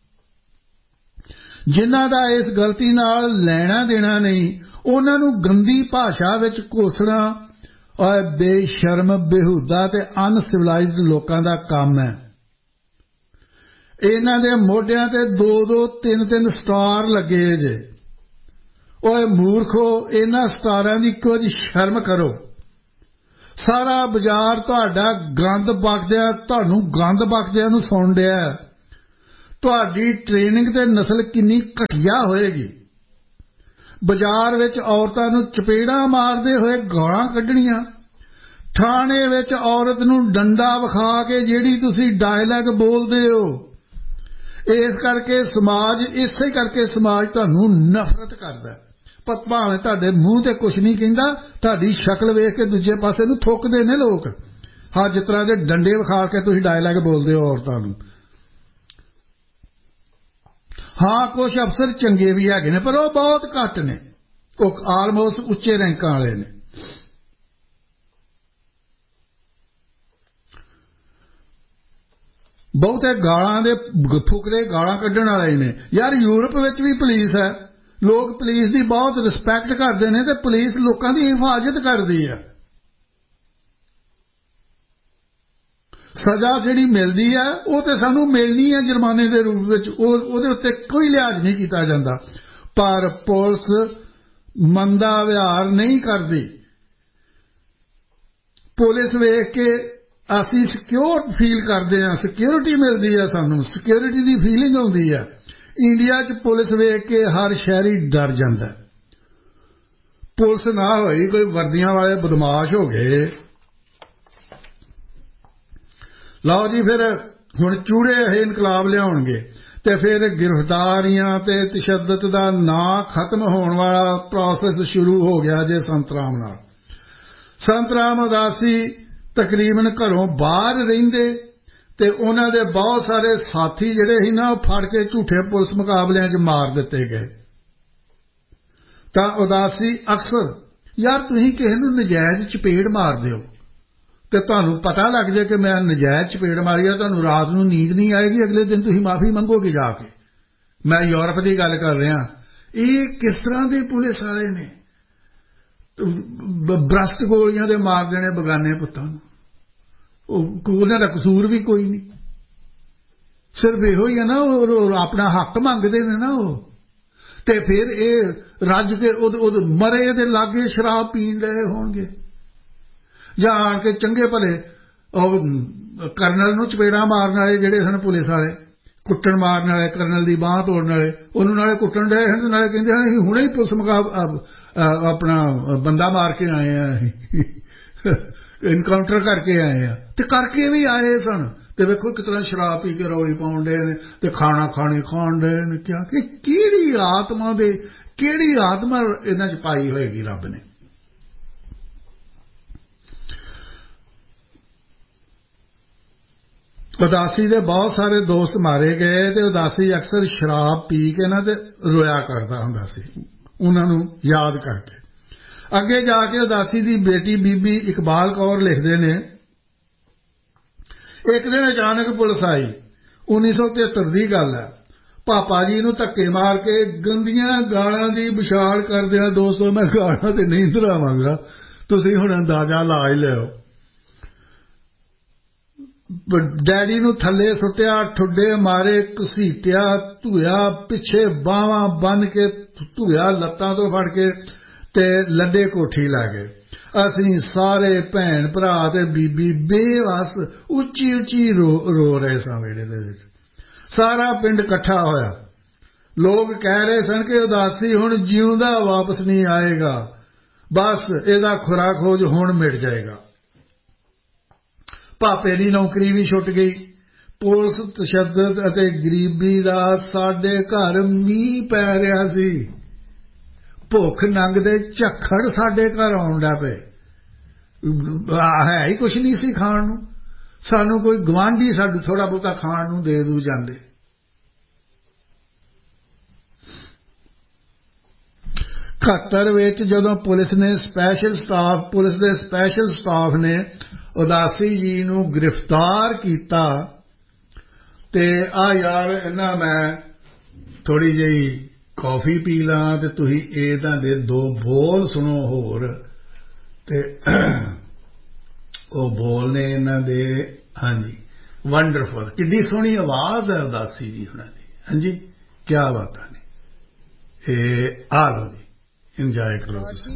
जिन्हां दा इस गलती नाल लेना देना नहीं उन्हां नूं गंदी भाषा विच कोसना और बेशर्म बेहुदा ते अनसिविलाइज्ड लोकां दा काम है। इन्हां दे मोढियां ते 2-2 3-3 स्टार लगे जे। ओए मूर्खो इन्हां स्टारां दी कुछ शर्म करो। ਸਾਰਾ ਬਾਜ਼ਾਰ ਤੁਹਾਡਾ ਗੰਦ ਬਕਦਿਆਂ ਤੁਹਾਨੂੰ ਗੰਦ ਬਕਦਿਆਂ ਨੂੰ ਸੁਣ ਰਿਹਾ। ਤੁਹਾਡੀ ਟ੍ਰੇਨਿੰਗ ਤੇ ਨਸਲ ਕਿੰਨੀ ਘਟੀਆ ਹੋਏਗੀ। ਬਾਜ਼ਾਰ ਵਿੱਚ ਔਰਤਾਂ ਨੂੰ ਚਪੇੜਾਂ ਮਾਰਦੇ ਹੋਏ ਗਾਲਾਂ ਕੱਢਣੀਆਂ, ਥਾਣੇ ਵਿੱਚ ਔਰਤ ਨੂੰ ਡੰਡਾ ਵਿਖਾ ਕੇ ਜਿਹੜੀ ਤੁਸੀਂ ਡਾਇਲੌਗ ਬੋਲਦੇ ਹੋ। ਇਸ ਕਰਕੇ ਸਮਾਜ ਤੁਹਾਨੂੰ ਨਫ਼ਰਤ ਕਰਦਾ। ਭਾਵੇਂ ਤੁਹਾਡੇ ਮੂੰਹ ਤੇ ਕੁਝ ਨਹੀਂ ਕਹਿੰਦਾ, ਤੁਹਾਡੀ ਸ਼ਕਲ ਵੇਖ ਕੇ ਦੂਜੇ ਪਾਸੇ ਨੂੰ ਥੁੱਕਦੇ ਨੇ ਲੋਕ। ਹਾਂ, ਜਿਸ ਤਰ੍ਹਾਂ ਦੇ ਡੰਡੇ ਵਿਖਾ ਕੇ ਤੁਸੀਂ ਡਾਇਲੌਗ ਬੋਲਦੇ ਹੋ ਔਰਤਾਂ ਨੂੰ। ਹਾਂ, ਕੁਝ ਅਫਸਰ ਚੰਗੇ ਵੀ ਹੈਗੇ ਨੇ, ਪਰ ਉਹ ਬਹੁਤ ਘੱਟ ਨੇ। ਉਹ ਆਲਮੋਸਟ ਉੱਚੇ ਰੈਂਕਾਂ ਵਾਲੇ ਨੇ। ਬਹੁਤੇ ਗਾਲਾਂ ਦੇ ਫੁਕਰੇ ਗਾਲਾਂ ਕੱਢਣ ਵਾਲੇ ਨੇ। ਯਾਰ, ਯੂਰਪ ਵਿੱਚ ਵੀ ਪੁਲਿਸ ਹੈ। ਲੋਕ ਪੁਲਿਸ ਦੀ ਬਹੁਤ ਰਿਸਪੈਕਟ ਕਰਦੇ ਨੇ ਤੇ ਪੁਲਿਸ ਲੋਕਾਂ ਦੀ ਹਿਫਾਜ਼ਤ ਕਰਦੀ ਹੈ। ਸਜ਼ਾ ਜਿਹੜੀ ਮਿਲਦੀ ਹੈ ਉਹ ਤੇ ਸਾਨੂੰ ਮਿਲਣੀ ਹੈ ਜੁਰਮਾਨੇ ਦੇ ਰੂਪ ਵਿੱਚ। ਉਹਦੇ ਉੱਤੇ ਕੋਈ ਲਿਹਾਜ਼ ਨਹੀਂ ਕੀਤਾ ਜਾਂਦਾ। ਪਰ ਪੁਲਿਸ ਮੰਦਾ ਵਿਹਾਰ ਨਹੀਂ ਕਰਦੀ। ਪੁਲਿਸ ਵੇਖ ਕੇ ਅਸੀਂ ਸਿਕਿਉਰ ਫੀਲ ਕਰਦੇ ਹਾਂ, ਸਿਕਿਉਰਿਟੀ ਮਿਲਦੀ ਹੈ, ਸਾਨੂੰ ਸਿਕਿਉਰਿਟੀ ਦੀ ਫੀਲਿੰਗ ਆਉਂਦੀ ਹੈ। ਇੰਡੀਆ 'ਚ ਪੁਲਿਸ ਵੇਖ ਕੇ ਹਰ ਸ਼ਹਿਰੀ ਡਰ ਜਾਂਦਾ। ਪੁਲਿਸ ਨਾ ਹੋਈ, ਕੋਈ ਵਰਦੀਆਂ ਵਾਲੇ ਬਦਮਾਸ਼ ਹੋ ਗਏ। ਲਓ ਜੀ, ਫਿਰ ਹੁਣ ਚੂੜੇ ਇਹ ਇਨਕਲਾਬ ਲਿਆਉਣਗੇ ਤੇ ਫਿਰ ਗ੍ਰਿਫਤਾਰੀਆਂ ਤੇ ਤਸ਼ੱਦਦ ਦਾ ਨਾਂ ਖਤਮ ਹੋਣ ਵਾਲਾ ਪ੍ਰੋਸੈਸ ਸ਼ੁਰੂ ਹੋ ਗਿਆ ਜੇ ਸੰਤ ਰਾਮ ਨਾਲ। ਸੰਤ ਰਾਮ ਉਦਾਸੀ ਤਕਰੀਬਨ ਘਰੋਂ ਬਾਹਰ ਰਹਿੰਦੇ ਤੇ ਉਹਨਾਂ ਦੇ ਬਹੁਤ ਸਾਰੇ ਸਾਥੀ ਜਿਹੜੇ ਸੀ ਨਾ, ਉਹ ਫੜ ਕੇ ਝੂਠੇ ਪੁਲਿਸ ਮੁਕਾਬਲਿਆਂ 'ਚ ਮਾਰ ਦਿੱਤੇ ਗਏ। ਤਾਂ ਉਦਾਸੀ ਅਕਸਰ, ਯਾਰ ਤੁਸੀਂ ਕਿਸੇ ਨੂੰ ਨਜਾਇਜ਼ ਚਪੇੜ ਮਾਰਦੇ ਹੋ ਤੇ ਤੁਹਾਨੂੰ ਪਤਾ ਲੱਗ ਜਾਏ ਕਿ ਮੈਂ ਨਜਾਇਜ਼ ਚਪੇੜ ਮਾਰੀ ਆ, ਤੁਹਾਨੂੰ ਰਾਤ ਨੂੰ ਨੀਂਦ ਨਹੀਂ ਆਏਗੀ, ਅਗਲੇ ਦਿਨ ਤੁਸੀਂ ਮਾਫੀ ਮੰਗੋਗੇ ਜਾ ਕੇ। ਮੈਂ ਯੂਰਪ ਦੀ ਗੱਲ ਕਰ ਰਿਹਾ। ਇਹ ਕਿਸ ਤਰ੍ਹਾਂ ਦੇ ਪੁਲਿਸ ਵਾਲੇ ਨੇ? ਬ੍ਰਸਟ ਗੋਲੀਆਂ ਦੇ ਮਾਰ ਦੇਣੇ ਬਗਾਨੇ ਪੁੱਤਾਂ ਨੂੰ। ਉਹਨਾਂ ਦਾ ਕਸੂਰ ਵੀ ਕੋਈ ਨਹੀਂ, ਸਿਰਫ ਇਹੋ ਹੀ ਹੈ ਨਾ, ਉਹ ਆਪਣਾ ਹੱਕ ਮੰਗਦੇ ਨੇ ਨਾ ਉਹ। ਤੇ ਫਿਰ ਇਹ ਰੱਜ ਕੇ ਉਹ ਮਰੇ ਦੇ ਲਾਗੇ ਸ਼ਰਾਬ ਪੀਣ ਰਹੇ ਹੋਣਗੇ, ਜਾਂ ਆਣ ਕੇ ਚੰਗੇ ਭਲੇ ਉਹ ਕਰਨਲ ਨੂੰ ਚਪੇੜਾਂ ਮਾਰਨ ਵਾਲੇ ਜਿਹੜੇ ਸਨ ਪੁਲਿਸ ਵਾਲੇ, ਕੁੱਟਣ ਮਾਰਨ ਵਾਲੇ, ਕਰਨਲ ਦੀ ਬਾਂਹ ਤੋੜਨ ਵਾਲੇ, ਉਹਨੂੰ ਨਾਲੇ ਕੁੱਟਣ ਰਹੇ ਹਨ, ਨਾਲੇ ਕਹਿੰਦੇ ਹਨ ਅਸੀਂ ਹੁਣੇ ਹੀ ਪੁਲਿਸ ਆਪਣਾ ਬੰਦਾ ਮਾਰ ਕੇ ਆਏ ਆ, ਇਨਕਾਊਂਟਰ ਕਰਕੇ ਆਏ ਆ। ਤੇ ਕਰਕੇ ਵੀ ਆਏ ਸਨ। ਤੇ ਵੇਖੋ ਕਿਸ ਤਰ੍ਹਾਂ ਸ਼ਰਾਬ ਪੀ ਕੇ ਰੌਲੀ ਪਾਉਣ ਡੇ ਨੇ ਤੇ ਖਾਣ ਡੇ ਨੇ। ਕਿਹੜੀ ਆਤਮਾ ਇਹਨਾਂ 'ਚ ਪਾਈ ਹੋਏਗੀ ਰੱਬ ਨੇ? ਉਦਾਸੀ ਦੇ ਬਹੁਤ ਸਾਰੇ ਦੋਸਤ ਮਾਰੇ ਗਏ ਤੇ ਉਦਾਸੀ ਅਕਸਰ ਸ਼ਰਾਬ ਪੀ ਕੇ ਨਾ ਤੇ ਰੋਇਆ ਕਰਦਾ ਹੁੰਦਾ ਸੀ, ਉਹਨਾਂ ਨੂੰ ਯਾਦ ਕਰਕੇ। ਅੱਗੇ ਜਾ ਕੇ ਉਦਾਸੀ ਦੀ ਬੇਟੀ ਬੀਬੀ ਇਕਬਾਲ ਕੌਰ ਲਿਖਦੇ ਨੇ, ਇੱਕ ਦਿਨ ਅਚਾਨਕ ਪੁਲਿਸ ਆਈ। 1973 ਦੀ ਗੱਲ ਹੈ। ਪਾਪਾ ਜੀ ਨੂੰ ਧੱਕੇ ਮਾਰ ਕੇ ਗੰਦੀਆਂ ਗਾਲਾਂ ਦੀ ਵਿਛਾੜ ਕਰਦਿਆਂ, ਦੋਸਤੋ ਮੈਂ ਗਾਲਾਂ ਤੇ ਨਹੀਂ ਦੁਹਰਾਵਾਂਗਾ, ਤੁਸੀਂ ਹੁਣ ਅੰਦਾਜ਼ਾ ਲਾ ਹੀ ਲਿਓ। ਡੈਡੀ ਨੂੰ ਥੱਲੇ ਸੁੱਟਿਆ, ਠੁੱਡੇ ਮਾਰੇ, ਘਸੀਟਿਆ, ਧੂਇਆ, ਪਿੱਛੇ ਬਾਹਾਂ ਬੰਨ ਕੇ ਧੂਇਆ, ਲੱਤਾਂ ਤੋਂ ਫੜ ਕੇ ਤੇ ਲੱਡੇ ਕੋਠੀ ਲੈ ਗਏ। ਅਸੀਂ ਸਾਰੇ ਭੈਣ ਭਰਾ ਤੇ ਬੀਬੀ ਬੇਵੱਸ ਉੱਚੀ ਉੱਚੀ ਰੋ ਰਹੇ ਸਾਂ ਵਿਹੜੇ ਦੇ ਵਿੱਚ। ਸਾਰਾ ਪਿੰਡ ਇਕੱਠਾ ਹੋਇਆ। ਲੋਕ ਕਹਿ ਰਹੇ ਸਨ ਕਿ ਉਦਾਸੀ ਹੁਣ ਜਿਉਂਦਾ ਵਾਪਸ ਨਹੀਂ ਆਏਗਾ, ਬਸ ਇਹਦਾ ਖੁਰਾ ਖੋਜ ਹੁਣ ਮਿਟ ਜਾਏਗਾ। ਭਾਪੇ ਦੀ ਨੌਕਰੀ ਵੀ ਛੁੱਟ ਗਈ। ਪੁਲਿਸ, ਤਸ਼ੱਦਦ ਅਤੇ ਗਰੀਬੀ ਦਾ ਸਾਡੇ ਘਰ ਮੀਂਹ ਪੈ ਰਿਹਾ ਸੀ। ਭੁੱਖ ਨੰਗ ਦੇ ਝੱਖੜ ਸਾਡੇ ਘਰ ਆਉਣ ਲੱਗ ਪਏ। ਹੈ ਹੀ ਕੁਛ ਨਹੀਂ ਸੀ ਖਾਣ ਨੂੰ। ਸਾਨੂੰ ਕੋਈ ਗਵਾਂਢੀ ਸਾਨੂੰ ਥੋੜ੍ਹਾ ਬਹੁਤਾ ਖਾਣ ਨੂੰ ਦੇ ਦੂ ਜਾਂਦੇ। ਖੱਤਰ ਵਿੱਚ ਜਦੋਂ ਪੁਲਿਸ ਦੇ ਸਪੈਸ਼ਲ ਸਟਾਫ ਨੇ ਉਦਾਸੀ ਜੀ ਨੂੰ ਗ੍ਰਿਫਤਾਰ ਕੀਤਾ ਤੇ ਯਾਰ ਇਹਨਾਂ ਮੈਂ ਥੋੜ੍ਹੀ ਜਿਹੀ ਕੌਫੀ ਪੀ ਲਾਂ ਤੇ ਤੁਸੀਂ ਇਹਨਾਂ ਦੇ 2 ਬੋਲ ਸੁਣੋ ਹੋਰ। ਤੇ ਉਹ ਬੋਲ ਨੇ ਇਹਨਾਂ ਦੇ, ਹਾਂਜੀ, ਵੰਡਰਫੁਲ, ਕਿੰਨੀ ਸੋਹਣੀ ਆਵਾਜ਼ ਹੈ ਉਦਾਸੀ ਜੀ ਹੁਣਾਂ ਦੀ। ਹਾਂਜੀ, ਕਿਆ ਬਾਤਾਂ ਨੇ। ਇਹ ਆ ਲਓ ਜੀ, ਇੰਜੋਏ ਕਰੋ ਤੁਸੀਂ।